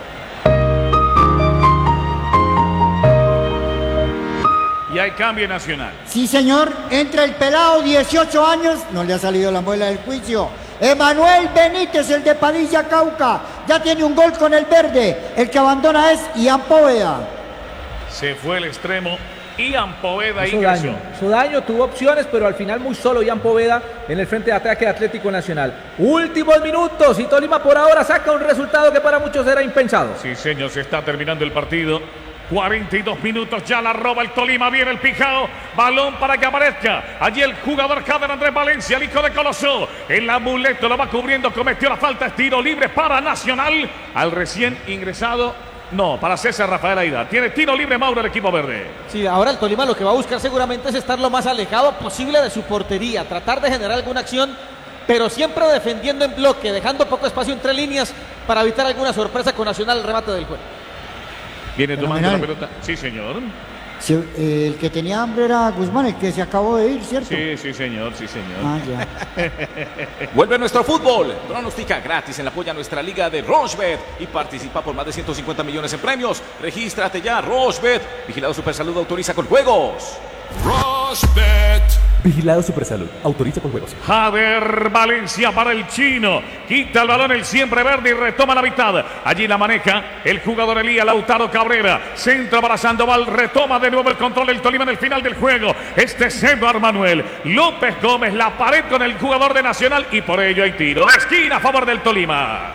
Y hay cambio Nacional. Sí, señor. Entra el pelado, 18 años. No le ha salido la muela del juicio. Emanuel Benítez, el de Padilla, Cauca. Ya tiene un gol con el verde. El que abandona es Ian Poveda. Se fue el extremo. Ian Poveda hizo daño, tuvo opciones, pero al final muy solo Ian Poveda en el frente de ataque de Atlético Nacional. Últimos minutos y Tolima por ahora saca un resultado que para muchos era impensado. Sí, señor, se está terminando el partido. 42 minutos, ya la roba el Tolima, viene el Pijao, balón para que aparezca, allí el jugador Jader Andrés Valencia, el hijo de Colosó, el amuleto lo va cubriendo, cometió la falta, es tiro libre para Nacional, al recién ingresado, no, para César Rafael Aidar, tiene tiro libre Mauro el equipo verde. Sí, ahora el Tolima lo que va a buscar seguramente es estar lo más alejado posible de su portería, tratar de generar alguna acción, pero siempre defendiendo en bloque, dejando poco espacio entre líneas para evitar alguna sorpresa con Nacional el remate del juego. Viene tomando la pelota. Sí, señor. Sí, el que tenía hambre era Guzmán, el que se acabó de ir, ¿cierto? Sí, señor, sí, señor. Ah, ya. Vuelve nuestro fútbol. Pronostica gratis en la apoya nuestra liga de Rochebet y participa por más de 150 millones en premios. Regístrate ya, Rochebet. Vigilado Supersalud, autoriza con juegos. Rochebet. Vigilado Supersalud. Autoriza con juegos. Jader Valencia para el chino. Quita el balón el siempre verde y retoma la mitad. Allí la maneja el jugador Elías Lautaro Cabrera. Centro para Sandoval. Retoma de nuevo el control del Tolima en el final del juego. Este es Eduardo Manuel López Gómez. La pared con el jugador de Nacional y por ello hay tiro de esquina a favor del Tolima.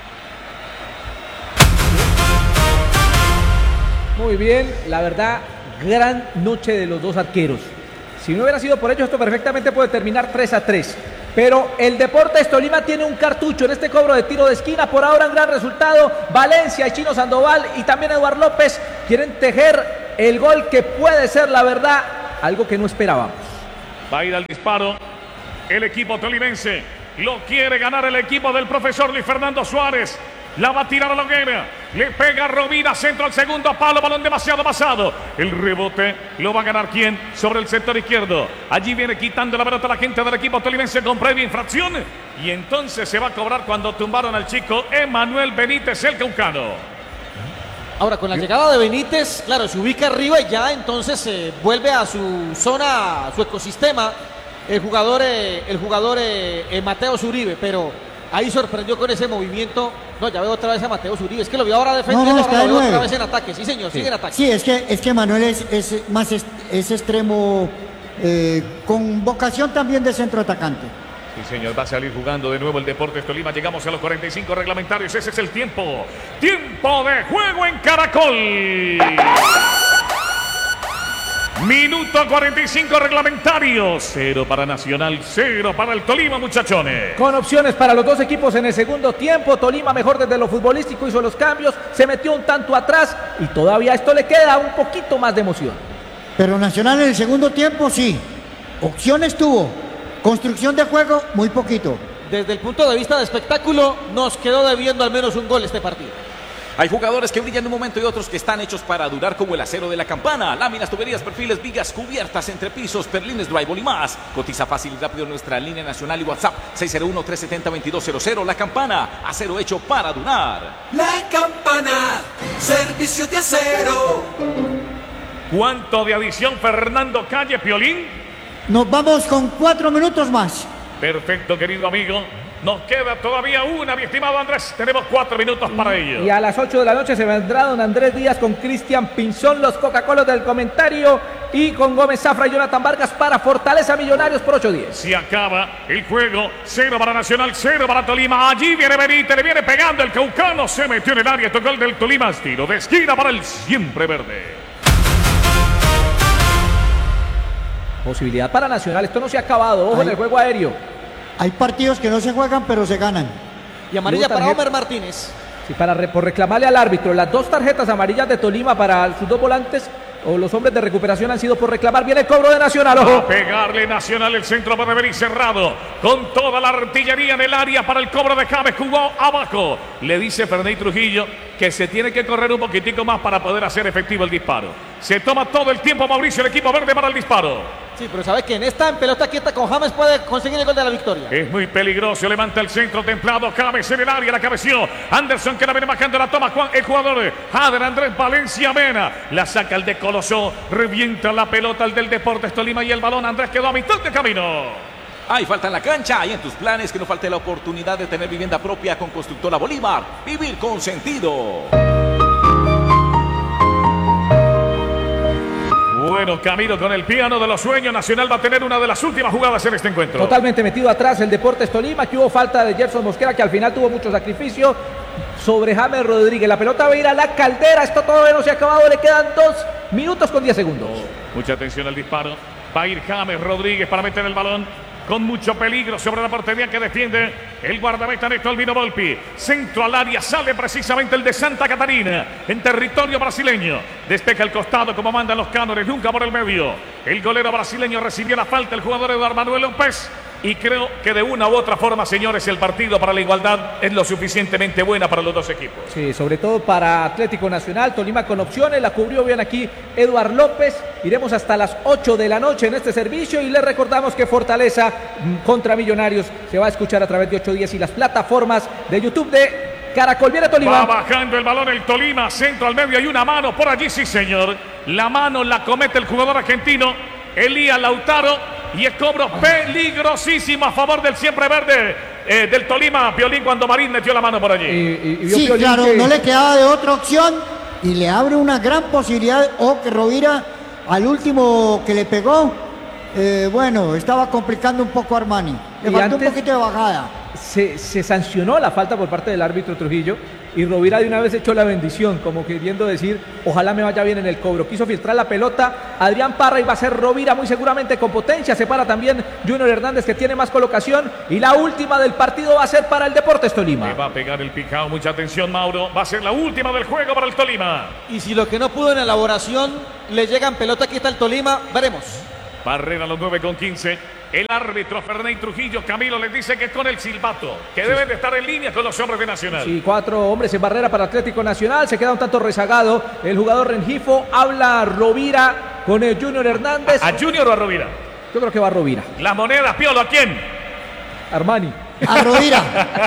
Muy bien, la verdad, gran noche de los dos arqueros. Si no hubiera sido por ellos, esto perfectamente puede terminar 3-3. Pero el Deportes Tolima tiene un cartucho en este cobro de tiro de esquina. Por ahora un gran resultado. Valencia, el chino Sandoval y también Eduardo López quieren tejer el gol que puede ser, la verdad, algo que no esperábamos. Va a ir al disparo el equipo tolimense. Lo quiere ganar el equipo del profesor Luis Fernando Suárez. La va a tirar a la hoguera. Le pega Rovira, centro al segundo palo. Balón demasiado pasado. El rebote lo va a ganar ¿quién? Sobre el sector izquierdo. Allí viene quitando la pelota la gente del equipo tolimense con previa infracción. Y entonces se va a cobrar cuando tumbaron al chico Emanuel Benítez, el caucano. Ahora, con la llegada de Benítez, claro, se ubica arriba y ya entonces vuelve a su zona, a su ecosistema, el jugador Mateo Zuribe, pero ahí sorprendió con ese movimiento. No, ya veo otra vez a Mateo Zuribe. Es que lo vio ahora defendiendo, ahora lo veo otra vez en ataque. Sí, señor, sigue en ataque. Sí, es que Manuel es extremo con vocación también de centro atacante. Sí, señor, va a salir jugando de nuevo el Deportes Tolima. Llegamos a los 45 reglamentarios. Ese es el tiempo. Tiempo de juego en Caracol. Minuto 45 reglamentarios. 0 para Nacional, 0 para el Tolima, muchachones. Con opciones para los dos equipos en el segundo tiempo. Tolima mejor desde lo futbolístico, hizo los cambios, se metió un tanto atrás y todavía esto le queda un poquito más de emoción. Pero Nacional en el segundo tiempo sí. Opciones tuvo. Construcción de juego, muy poquito. Desde el punto de vista de espectáculo, nos quedó debiendo al menos un gol este partido. Hay jugadores que brillan en un momento y otros que están hechos para durar, como el acero de la campana. Láminas, tuberías, perfiles, vigas, cubiertas, entrepisos, perlines, drywall y más. Cotiza fácil y rápido en nuestra línea nacional y WhatsApp 601-370-2200. La Campana, acero hecho para durar. La Campana, servicio de acero. ¿Cuánto de adición, Fernando Calle, Piolín? Nos vamos con 4 minutos más. Perfecto, querido amigo. Nos queda todavía una, mi estimado Andrés. Tenemos 4 minutos para ello. Y a las 8 de la noche se vendrá don Andrés Díaz con Cristian Pinzón, los Coca-Colas del comentario, y con Gómez Zafra y Jonathan Vargas para Fortaleza Millonarios por 8-10. Se acaba el juego. 0 para Nacional, 0 para Tolima. Allí viene Benítez, le viene pegando el caucano. Se metió en el área, tocó el del Tolima. Tiro de esquina para el siempre verde. Posibilidad para Nacional, esto no se ha acabado. Ojo en el juego aéreo. Hay partidos que no se juegan, pero se ganan. Y amarilla para Homer Martínez. Sí, por reclamarle al árbitro. Las 2 tarjetas amarillas de Tolima para sus 2 volantes o los hombres de recuperación han sido por reclamar. Viene el cobro de Nacional. ¡Ojo! A pegarle Nacional, el centro para venir cerrado. Con toda la artillería en el área para el cobro de James. Jugó abajo. Le dice Ferney Trujillo que se tiene que correr un poquitico más para poder hacer efectivo el disparo. Se toma todo el tiempo Mauricio, el equipo verde, para el disparo. Sí, pero sabe que en pelota quieta con James puede conseguir el gol de la victoria. Es muy peligroso, levanta el centro templado, James en el área, la cabeció. Anderson que la viene bajando, la toma el jugador Jader Andrés Valencia Mena. La saca el de Colosó, revienta la pelota el del Deportes Tolima y el balón Andrés quedó a mitad de camino. Hay falta en la cancha, hay en tus planes que no falte la oportunidad de tener vivienda propia con Constructora Bolívar. Vivir con sentido. Bueno, Camilo, con el piano de los sueños, Nacional va a tener una de las últimas jugadas en este encuentro. Totalmente metido atrás el Deportes Tolima, que hubo falta de Gerson Mosquera, que al final tuvo mucho sacrificio sobre James Rodríguez. La pelota va a ir a la Caldera, esto todavía no se ha acabado, le quedan 2 minutos con 10 segundos. Mucha atención al disparo, va a ir James Rodríguez para meter el balón. Con mucho peligro sobre la portería que defiende el guardameta Néstor Albino Volpi. Centro al área, sale precisamente el de Santa Catarina en territorio brasileño. Despeja el costado como mandan los cánones, nunca por el medio. El golero brasileño recibió la falta, el jugador Eduardo Manuel López. Y creo que de una u otra forma, señores, el partido para la igualdad es lo suficientemente buena para los dos equipos. Sí, sobre todo para Atlético Nacional. Tolima con opciones, la cubrió bien aquí Eduardo López. Iremos hasta las 8 de la noche en este servicio y les recordamos que Fortaleza contra Millonarios se va a escuchar a través de 810 y las plataformas de YouTube de Caracol. Viene Tolima. Va bajando el balón el Tolima, centro al medio, hay una mano por allí, sí señor. La mano la comete el jugador argentino Elías Lautaro. y el cobro peligrosísimo a favor del siempre verde del Tolima, Piolín, cuando Marín metió la mano por allí. Sí, claro, no le quedaba de otra opción y le abre una gran posibilidad. Que Rovira al último que le pegó, estaba complicando un poco a Armani. Le faltó un poquito de bajada. Se sancionó la falta por parte del árbitro Trujillo y Rovira de una vez echó la bendición, como queriendo decir, ojalá me vaya bien en el cobro. Quiso filtrar la pelota Adrián Parra y va a ser Rovira muy seguramente con potencia. Se para también Junior Hernández, que tiene más colocación, y la última del partido va a ser para el Deportes Tolima. Le va a pegar el picao, mucha atención, Mauro. Va a ser la última del juego para el Tolima. Y si lo que no pudo en elaboración le llegan pelota, aquí está el Tolima, veremos. Barrera a los 9:15. El árbitro Ferney Trujillo, Camilo, les dice que con el silbato, que deben de estar en línea con los hombres de Nacional. Sí, 4 hombres en barrera para Atlético Nacional. Se queda un tanto rezagado el jugador Rengifo. Habla Rovira con el Junior Hernández. ¿A Junior o a Rovira? Yo creo que va a Rovira. La moneda, Piolo, ¿a quién? Armani. A Rovira.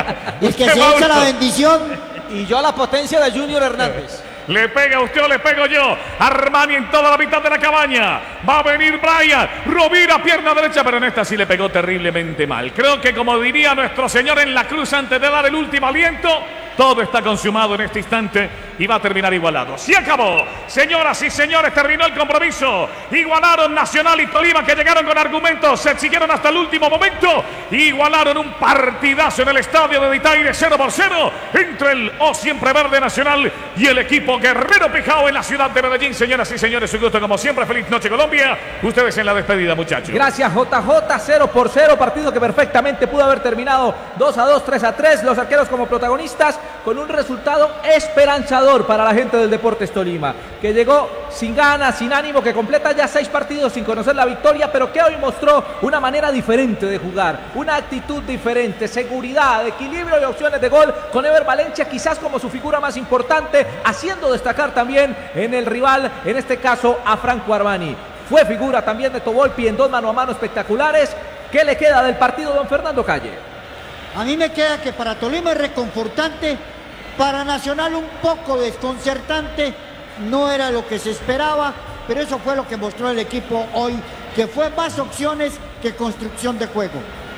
El que se echa la bendición. Y yo a la potencia de Junior Hernández. Le pega usted o le pego yo. Armani en toda la mitad de la cabaña. Va a venir Brian. Rovira, pierna derecha, pero en esta sí le pegó terriblemente mal. Creo que, como diría nuestro Señor en la cruz antes de dar el último aliento, todo está consumado en este instante y va a terminar igualado. ¡Se acabó! Señoras y señores, terminó el compromiso. Igualaron Nacional y Tolima, que llegaron con argumentos, se exigieron hasta el último momento. Igualaron un partidazo en el estadio de Ditaire, 0-0, entre el siempre verde Nacional y el equipo Guerrero Pijao en la ciudad de Medellín. Señoras y señores, un gusto como siempre. Feliz noche, Colombia. Ustedes en la despedida, muchachos. Gracias, JJ. 0-0, partido que perfectamente pudo haber terminado 2-2, 3-3. Los arqueros como protagonistas, con un resultado esperanzador para la gente del Deportes Tolima, que llegó sin ganas, sin ánimo, que completa ya 6 partidos sin conocer la victoria, pero que hoy mostró una manera diferente de jugar, una actitud diferente, seguridad, equilibrio y opciones de gol, con Ever Valencia quizás como su figura más importante, haciendo destacar también en el rival, en este caso a Franco Armani. Fue figura también de Tovolpi en 2 mano a mano espectaculares. ¿Qué le queda del partido, don Fernando Calle? A mí me queda que para Tolima es reconfortante, para Nacional un poco desconcertante, no era lo que se esperaba, pero eso fue lo que mostró el equipo hoy, que fue más opciones que construcción de juego.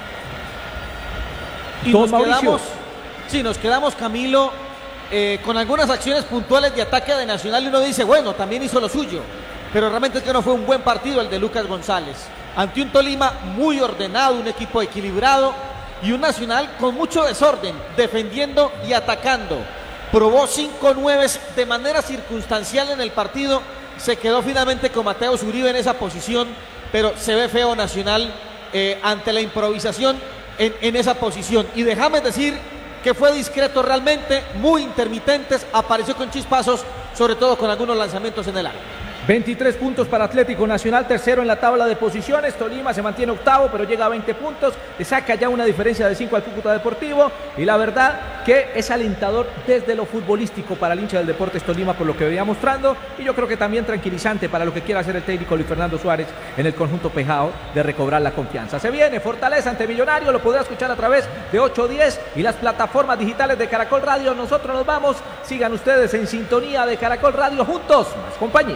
Y nos quedamos, Camilo, con algunas acciones puntuales de ataque de Nacional, y uno dice, bueno, también hizo lo suyo, pero realmente es que no fue un buen partido el de Lucas González, ante un Tolima muy ordenado, un equipo equilibrado, y un Nacional con mucho desorden, defendiendo y atacando. Probó 5 9 de manera circunstancial en el partido. Se quedó finalmente con Mateo Uribe en esa posición, pero se ve feo Nacional ante la improvisación en esa posición. Y déjame decir que fue discreto realmente, muy intermitentes, apareció con chispazos, sobre todo con algunos lanzamientos en el área. 23 puntos para Atlético Nacional, tercero en la tabla de posiciones. Tolima se mantiene octavo, pero llega a 20 puntos. Le saca ya una diferencia de 5 al Cúcuta Deportivo. Y la verdad que es alentador desde lo futbolístico para el hincha del Deportes Tolima, por lo que venía mostrando. Y yo creo que también tranquilizante para lo que quiera hacer el técnico Luis Fernando Suárez en el conjunto Pejao, de recobrar la confianza. Se viene Fortaleza ante Millonario, lo podrá escuchar a través de 810 y las plataformas digitales de Caracol Radio. Nosotros nos vamos. Sigan ustedes en sintonía de Caracol Radio, juntos, más compañía.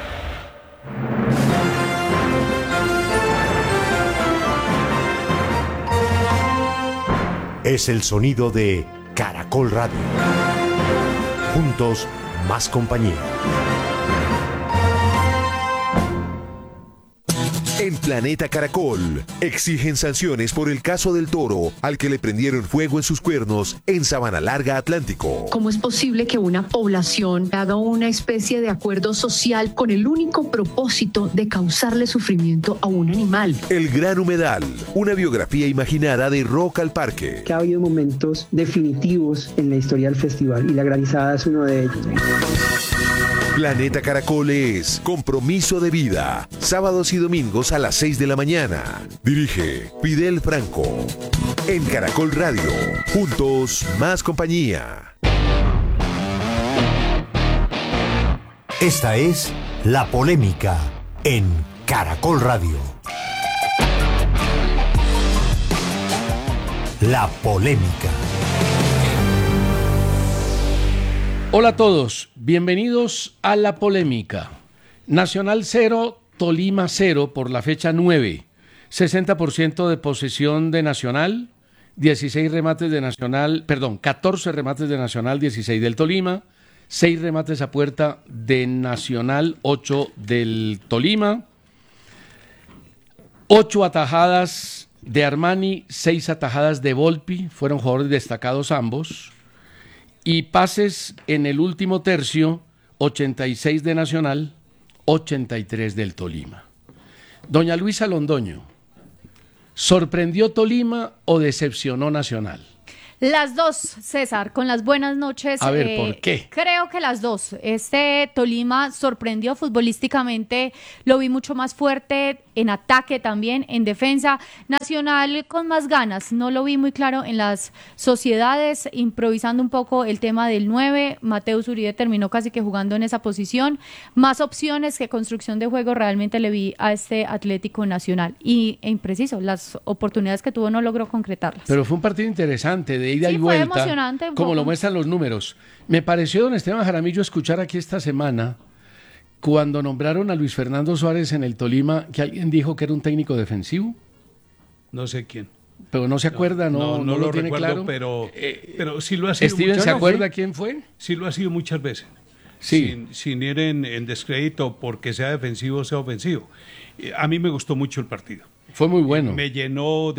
Es el sonido de Caracol Radio. Juntos, más compañía. En Planeta Caracol, exigen sanciones por el caso del toro al que le prendieron fuego en sus cuernos en Sabana Larga, Atlántico. ¿Cómo es posible que una población haga una especie de acuerdo social con el único propósito de causarle sufrimiento a un animal? El Gran Humedal, una biografía imaginada de Rock al Parque. Que ha habido momentos definitivos en la historia del festival y la Granizada es uno de ellos. Planeta Caracol es Compromiso de Vida, sábados y domingos a las 6 de la mañana. Dirige Fidel Franco. En Caracol Radio, juntos, más compañía. Esta es La Polémica en Caracol Radio. La Polémica. Hola a todos, bienvenidos a La Polémica. Nacional 0, Tolima 0 por la fecha 9. 60% de posesión de Nacional, 14 remates de Nacional, 16 del Tolima, 6 remates a puerta de Nacional, 8 del Tolima, 8 atajadas de Armani, 6 atajadas de Volpi, fueron jugadores destacados ambos, y pases en el último tercio, 86 de Nacional, 83 del Tolima. Doña Luisa Londoño, ¿sorprendió Tolima o decepcionó Nacional? Las dos, César, con las buenas noches. A ver, ¿por qué? Creo que las dos. Este Tolima sorprendió futbolísticamente, lo vi mucho más fuerte en ataque también, en defensa. Nacional con más ganas, no lo vi muy claro en las sociedades, improvisando un poco el tema del 9. Mateus Uribe terminó casi que jugando en esa posición. Más opciones que construcción de juego realmente le vi a este Atlético Nacional. E impreciso, las oportunidades que tuvo no logró concretarlas. Pero fue un partido interesante, de ida y vuelta, emocionante como lo muestran los números. Me pareció, don Esteban Jaramillo, escuchar aquí esta semana, cuando nombraron a Luis Fernando Suárez en el Tolima, que alguien dijo que era un técnico defensivo. No sé quién. Pero no se acuerda, no lo tiene recuerdo, claro. Pero sí lo ha sido. ¿Steven se acuerda quién fue? Sí lo ha sido muchas veces. Sí. Sin ir en descrédito porque sea defensivo o sea ofensivo. A mí me gustó mucho el partido. Fue muy bueno. Me llenó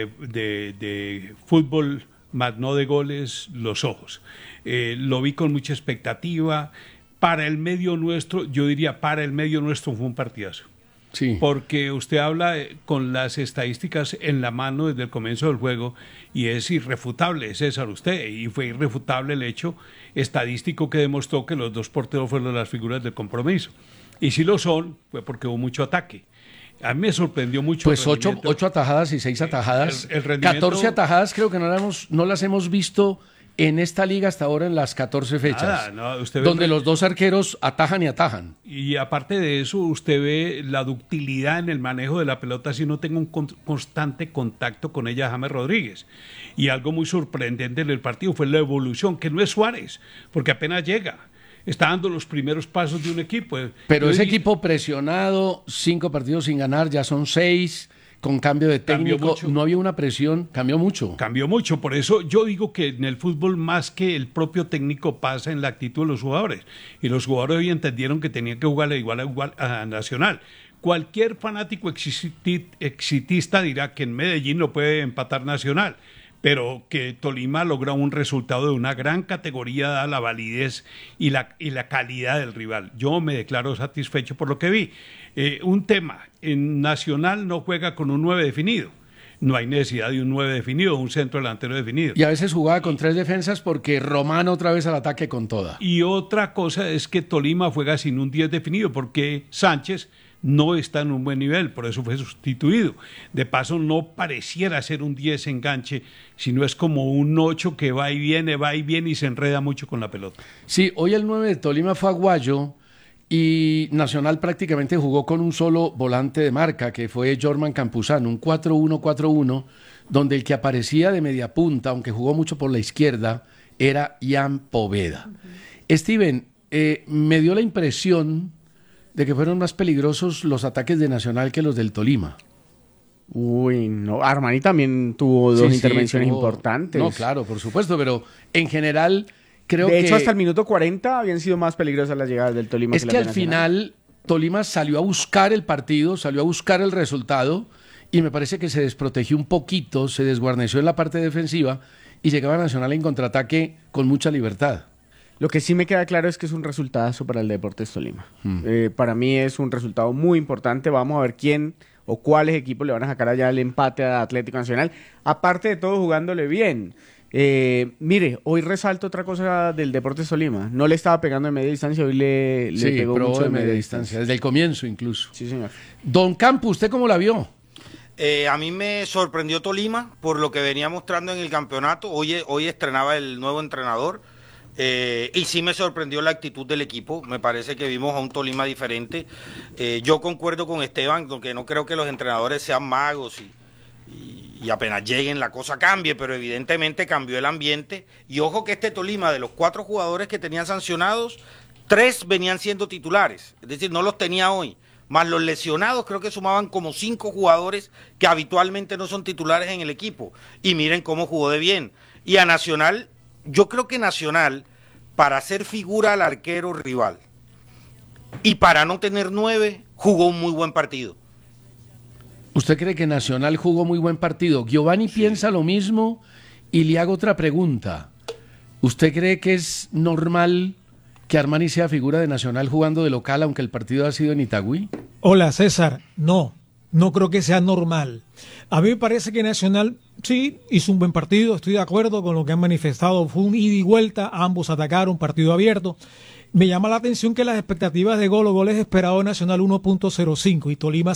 de fútbol, más no de goles, los ojos. Lo vi con mucha expectativa. Para el medio nuestro, yo diría, para el medio nuestro fue un partidazo. Sí. Porque usted habla con las estadísticas en la mano desde el comienzo del juego y es irrefutable, César, usted, y fue irrefutable el hecho estadístico que demostró que los dos porteros fueron las figuras del compromiso. Y si lo son, fue porque hubo mucho ataque. A mí me sorprendió mucho. Pues 8 atajadas y 6 atajadas. El rendimiento... 14 atajadas creo que no las hemos visto en esta liga hasta ahora en las 14 fechas. Donde los dos arqueros atajan y atajan. Y aparte de eso, usted ve la ductilidad en el manejo de la pelota si no tengo un constante contacto con ella James Rodríguez. Y algo muy sorprendente en el partido fue la evolución, que no es Suárez, porque apenas llega. Está dando los primeros pasos de un equipo. Pero ese equipo presionado, 5 partidos sin ganar, ya son 6, con cambio de técnico, no había una presión, cambió mucho. Cambió mucho, por eso yo digo que en el fútbol más que el propio técnico pasa en la actitud de los jugadores. Y los jugadores hoy entendieron que tenían que jugarle igual a Nacional. Cualquier fanático exitista dirá que en Medellín no puede empatar Nacional, pero que Tolima logra un resultado de una gran categoría dada la validez y la calidad del rival. Yo me declaro satisfecho por lo que vi. Un tema, en Nacional no juega con un 9 definido. No hay necesidad de un 9 definido, un centro delantero definido. Y a veces jugaba con 3 defensas porque Román otra vez al ataque con toda. Y otra cosa es que Tolima juega sin un 10 definido porque Sánchez no está en un buen nivel, por eso fue sustituido. De paso, no pareciera ser un 10 enganche, sino es como un 8 que va y viene y se enreda mucho con la pelota. Sí, hoy el 9 de Tolima fue Aguayo y Nacional prácticamente jugó con un solo volante de marca, que fue Jorman Campuzano, un 4-1-4-1, donde el que aparecía de media punta, aunque jugó mucho por la izquierda, era Ian Poveda. Steven, me dio la impresión de que fueron más peligrosos los ataques de Nacional que los del Tolima. Uy, no, Armani también tuvo dos intervenciones importantes. No, claro, por supuesto, pero en general creo que... De hecho, hasta el minuto 40 habían sido más peligrosas las llegadas del Tolima. Es que al final Tolima salió a buscar el partido, salió a buscar el resultado y me parece que se desprotegió un poquito, se desguarneció en la parte defensiva y llegaba Nacional en contraataque con mucha libertad. Lo que sí me queda claro es que es un resultado para el Deportes Tolima. Para mí es un resultado muy importante. Vamos a ver quién o cuáles equipos le van a sacar allá el empate a Atlético Nacional. Aparte de todo, jugándole bien. Mire, hoy resalto otra cosa del Deportes Tolima. No le estaba pegando de media distancia, hoy le pegó mucho de media distancia. Desde el comienzo incluso. Sí, señor. Don Campo, ¿usted cómo la vio? A mí me sorprendió Tolima por lo que venía mostrando en el campeonato. Hoy estrenaba el nuevo entrenador. Y sí me sorprendió la actitud del equipo. Me parece que vimos a un Tolima diferente. Yo concuerdo con Esteban, que no creo que los entrenadores sean magos y apenas lleguen la cosa cambie, pero evidentemente cambió el ambiente. Y ojo que este Tolima, de los 4 jugadores que tenían sancionados, 3 venían siendo titulares, es decir, no los tenía hoy. más los lesionados, creo que sumaban como 5 jugadores que habitualmente no son titulares en el equipo. Y miren cómo jugó de bien. Y a Nacional, yo creo que Nacional, para hacer figura al arquero rival y para no tener 9, jugó un muy buen partido. ¿Usted cree que Nacional jugó muy buen partido? Giovanni piensa lo mismo y le hago otra pregunta. ¿Usted cree que es normal que Armani sea figura de Nacional jugando de local, aunque el partido ha sido en Itagüí? Hola, César. No creo que sea normal. A mí me parece que Nacional sí hizo un buen partido, estoy de acuerdo con lo que han manifestado. Fue un ida y vuelta, ambos atacaron, partido abierto. Me llama la atención que las expectativas de goles esperados de Nacional 1.05 y Tolima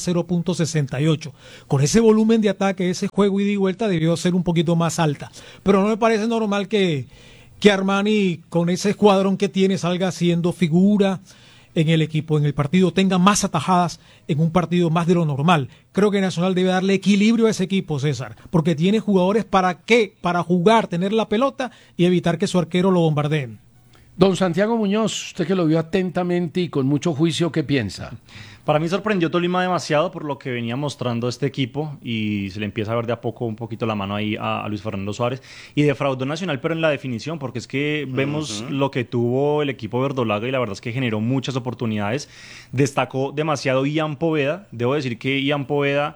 0.68. Con ese volumen de ataque, ese juego ida y vuelta debió ser un poquito más alta. Pero no me parece normal que Armani, con ese escuadrón que tiene, salga siendo figura en el equipo, en el partido, tenga más atajadas en un partido más de lo normal. Creo que Nacional debe darle equilibrio a ese equipo, César, porque tiene jugadores para jugar, tener la pelota y evitar que su arquero lo bombardeen. Don Santiago Muñoz, usted que lo vio atentamente y con mucho juicio, ¿qué piensa? Para mí sorprendió Tolima demasiado por lo que venía mostrando este equipo y se le empieza a ver de a poco un poquito la mano ahí a Luis Fernando Suárez y defraudó Nacional, pero en la definición, porque es que vemos lo que tuvo el equipo verdolaga y la verdad es que generó muchas oportunidades. Destacó demasiado Ian Poveda. Debo decir que Ian Poveda,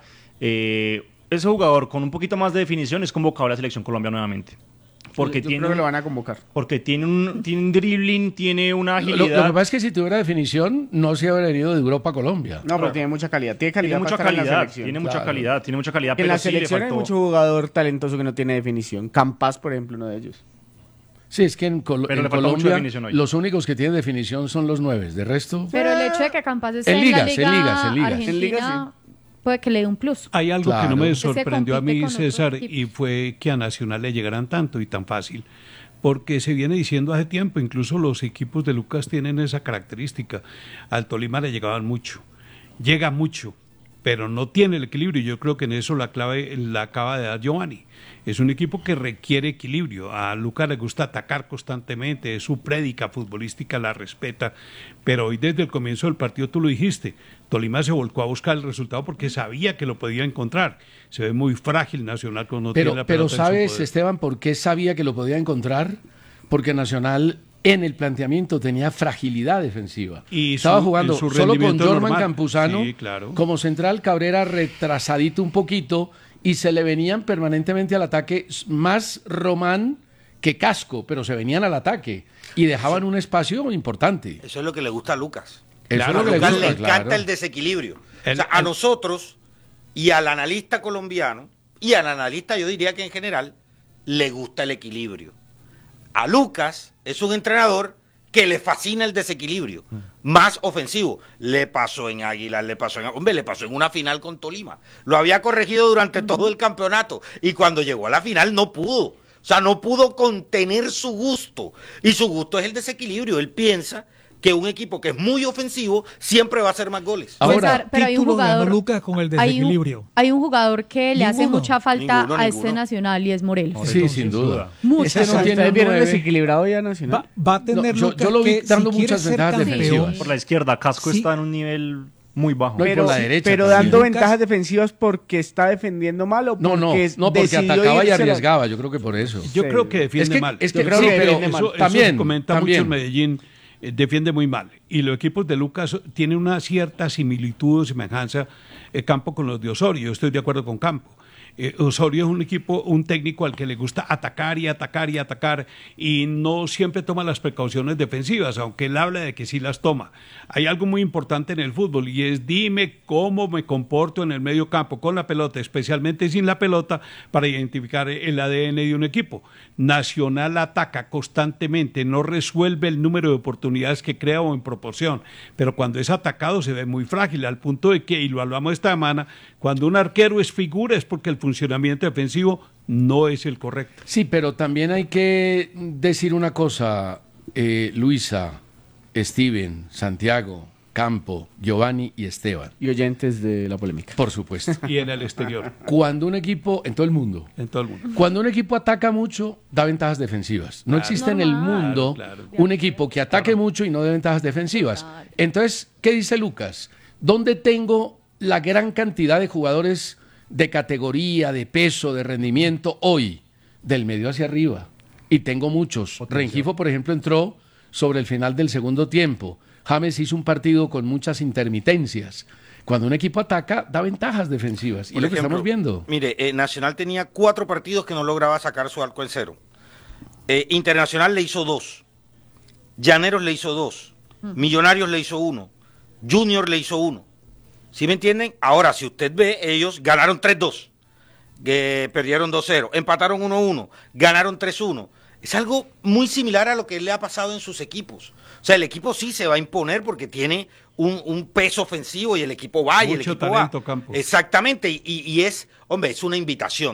ese jugador con un poquito más de definición, es convocado a la selección Colombia nuevamente. Porque yo creo que lo van a convocar. Porque tiene un dribbling, tiene una agilidad. Lo que pasa es que si tuviera definición, no se habría venido de Europa a Colombia. No, pero tiene mucha calidad. Tiene mucha calidad. Tiene mucha calidad. En la selección hay mucho jugador talentoso que no tiene definición. Campas, por ejemplo, uno de ellos. Sí, es que en Colombia los únicos que tienen definición son los 9. De resto... Pero el hecho de que Campas esté en ligas. En ligas, sí. Puede que le dé un plus. Hay algo que no me sorprendió a mí, César, y fue que a Nacional le llegaran tanto y tan fácil. Porque se viene diciendo hace tiempo, incluso los equipos de Lucas tienen esa característica. Al Tolima le llegaban mucho, llega mucho, pero no tiene el equilibrio. Yo creo que en eso la clave la acaba de dar Giovanni. Es un equipo que requiere equilibrio. A Lucas le gusta atacar constantemente, es su prédica futbolística, la respeta, pero hoy desde el comienzo del partido, tú lo dijiste, Tolima se volcó a buscar el resultado porque sabía que lo podía encontrar. Se ve muy frágil Nacional cuando no tiene la pelota. Pero ¿sabes, Esteban, por qué sabía que lo podía encontrar? Porque Nacional en el planteamiento tenía fragilidad defensiva. Estaba jugando solo con Jorman Campuzano, sí, claro, como central, Cabrera retrasadito un poquito, y se le venían permanentemente al ataque más Román que Casco, pero se venían al ataque y dejaban un espacio importante. Eso es lo que le gusta a Lucas. Eso a Lucas le encanta el desequilibrio. A nosotros y al analista colombiano, y al analista yo diría que en general, le gusta el equilibrio. A Lucas es un entrenador que le fascina el desequilibrio, más ofensivo. Le pasó en Águilas, le pasó en una final con Tolima. Lo había corregido durante todo el campeonato y cuando llegó a la final no pudo. O sea, no pudo contener su gusto. Y su gusto es el desequilibrio. Él piensa que un equipo que es muy ofensivo siempre va a hacer más goles. Ahora, pero hay un jugador, Lucas, con el desequilibrio. Hay un jugador que le hace mucha falta a este Nacional y es Morelos. Sí, sin duda. Muchas. ¿Ustedes vieron desequilibrado ya Nacional? Va a tener Lucas, yo lo vi dando si muchas ventajas defensivas. Por la izquierda, Casco está en un nivel muy bajo. Pero, por la derecha, pero dando ventajas defensivas porque está defendiendo mal o porque porque atacaba y arriesgaba, yo creo que por eso. Yo creo que defiende mal. Es que creo que defiende mal. También se comenta mucho en Medellín. Defiende muy mal. Y los equipos de Lucas tienen una cierta similitud o semejanza Campo con los de Osorio. Yo estoy de acuerdo con Campo. Osorio es un equipo, un técnico al que le gusta atacar y atacar y atacar y no siempre toma las precauciones defensivas, aunque él habla de que sí las toma. Hay algo muy importante en el fútbol y es dime cómo me comporto en el medio campo con la pelota, especialmente sin la pelota, para identificar el ADN de un equipo. Nacional ataca constantemente, no resuelve el número de oportunidades que crea o en proporción, pero cuando es atacado se ve muy frágil, al punto de que, y lo hablamos esta semana, cuando un arquero es figura es porque el funcionamiento defensivo no es el correcto. Sí, pero también hay que decir una cosa, Luisa, Steven, Santiago, Campo, Giovanni y Esteban. Y oyentes de la polémica. Por supuesto. Y en el exterior. Cuando un equipo, en todo el mundo. En todo el mundo. Cuando un equipo ataca mucho, da ventajas defensivas. No existe en el mundo un equipo que ataque mucho y no dé ventajas defensivas. Entonces, ¿qué dice Lucas? ¿Dónde tengo la gran cantidad de jugadores de categoría, de peso, de rendimiento hoy? Del medio hacia arriba. Y tengo muchos. Rengifo, por ejemplo, entró sobre el final del segundo tiempo. James hizo un partido con muchas intermitencias. Cuando un equipo ataca, da ventajas defensivas. Y Por lo que ejemplo, estamos viendo. Mire, Nacional tenía 4 partidos que no lograba sacar su arco en cero. Internacional le hizo 2. Llaneros le hizo 2. Millonarios le hizo 1. Junior le hizo 1. ¿Sí me entienden? Ahora, si usted ve, ellos ganaron 3-2. Perdieron 2-0. Empataron 1-1. Ganaron 3-1. Es algo muy similar a lo que le ha pasado en sus equipos. O sea, el equipo sí se va a imponer porque tiene un peso ofensivo y el equipo va y el Mucho equipo talento, va. Campos. Exactamente. Y es, hombre, es una invitación.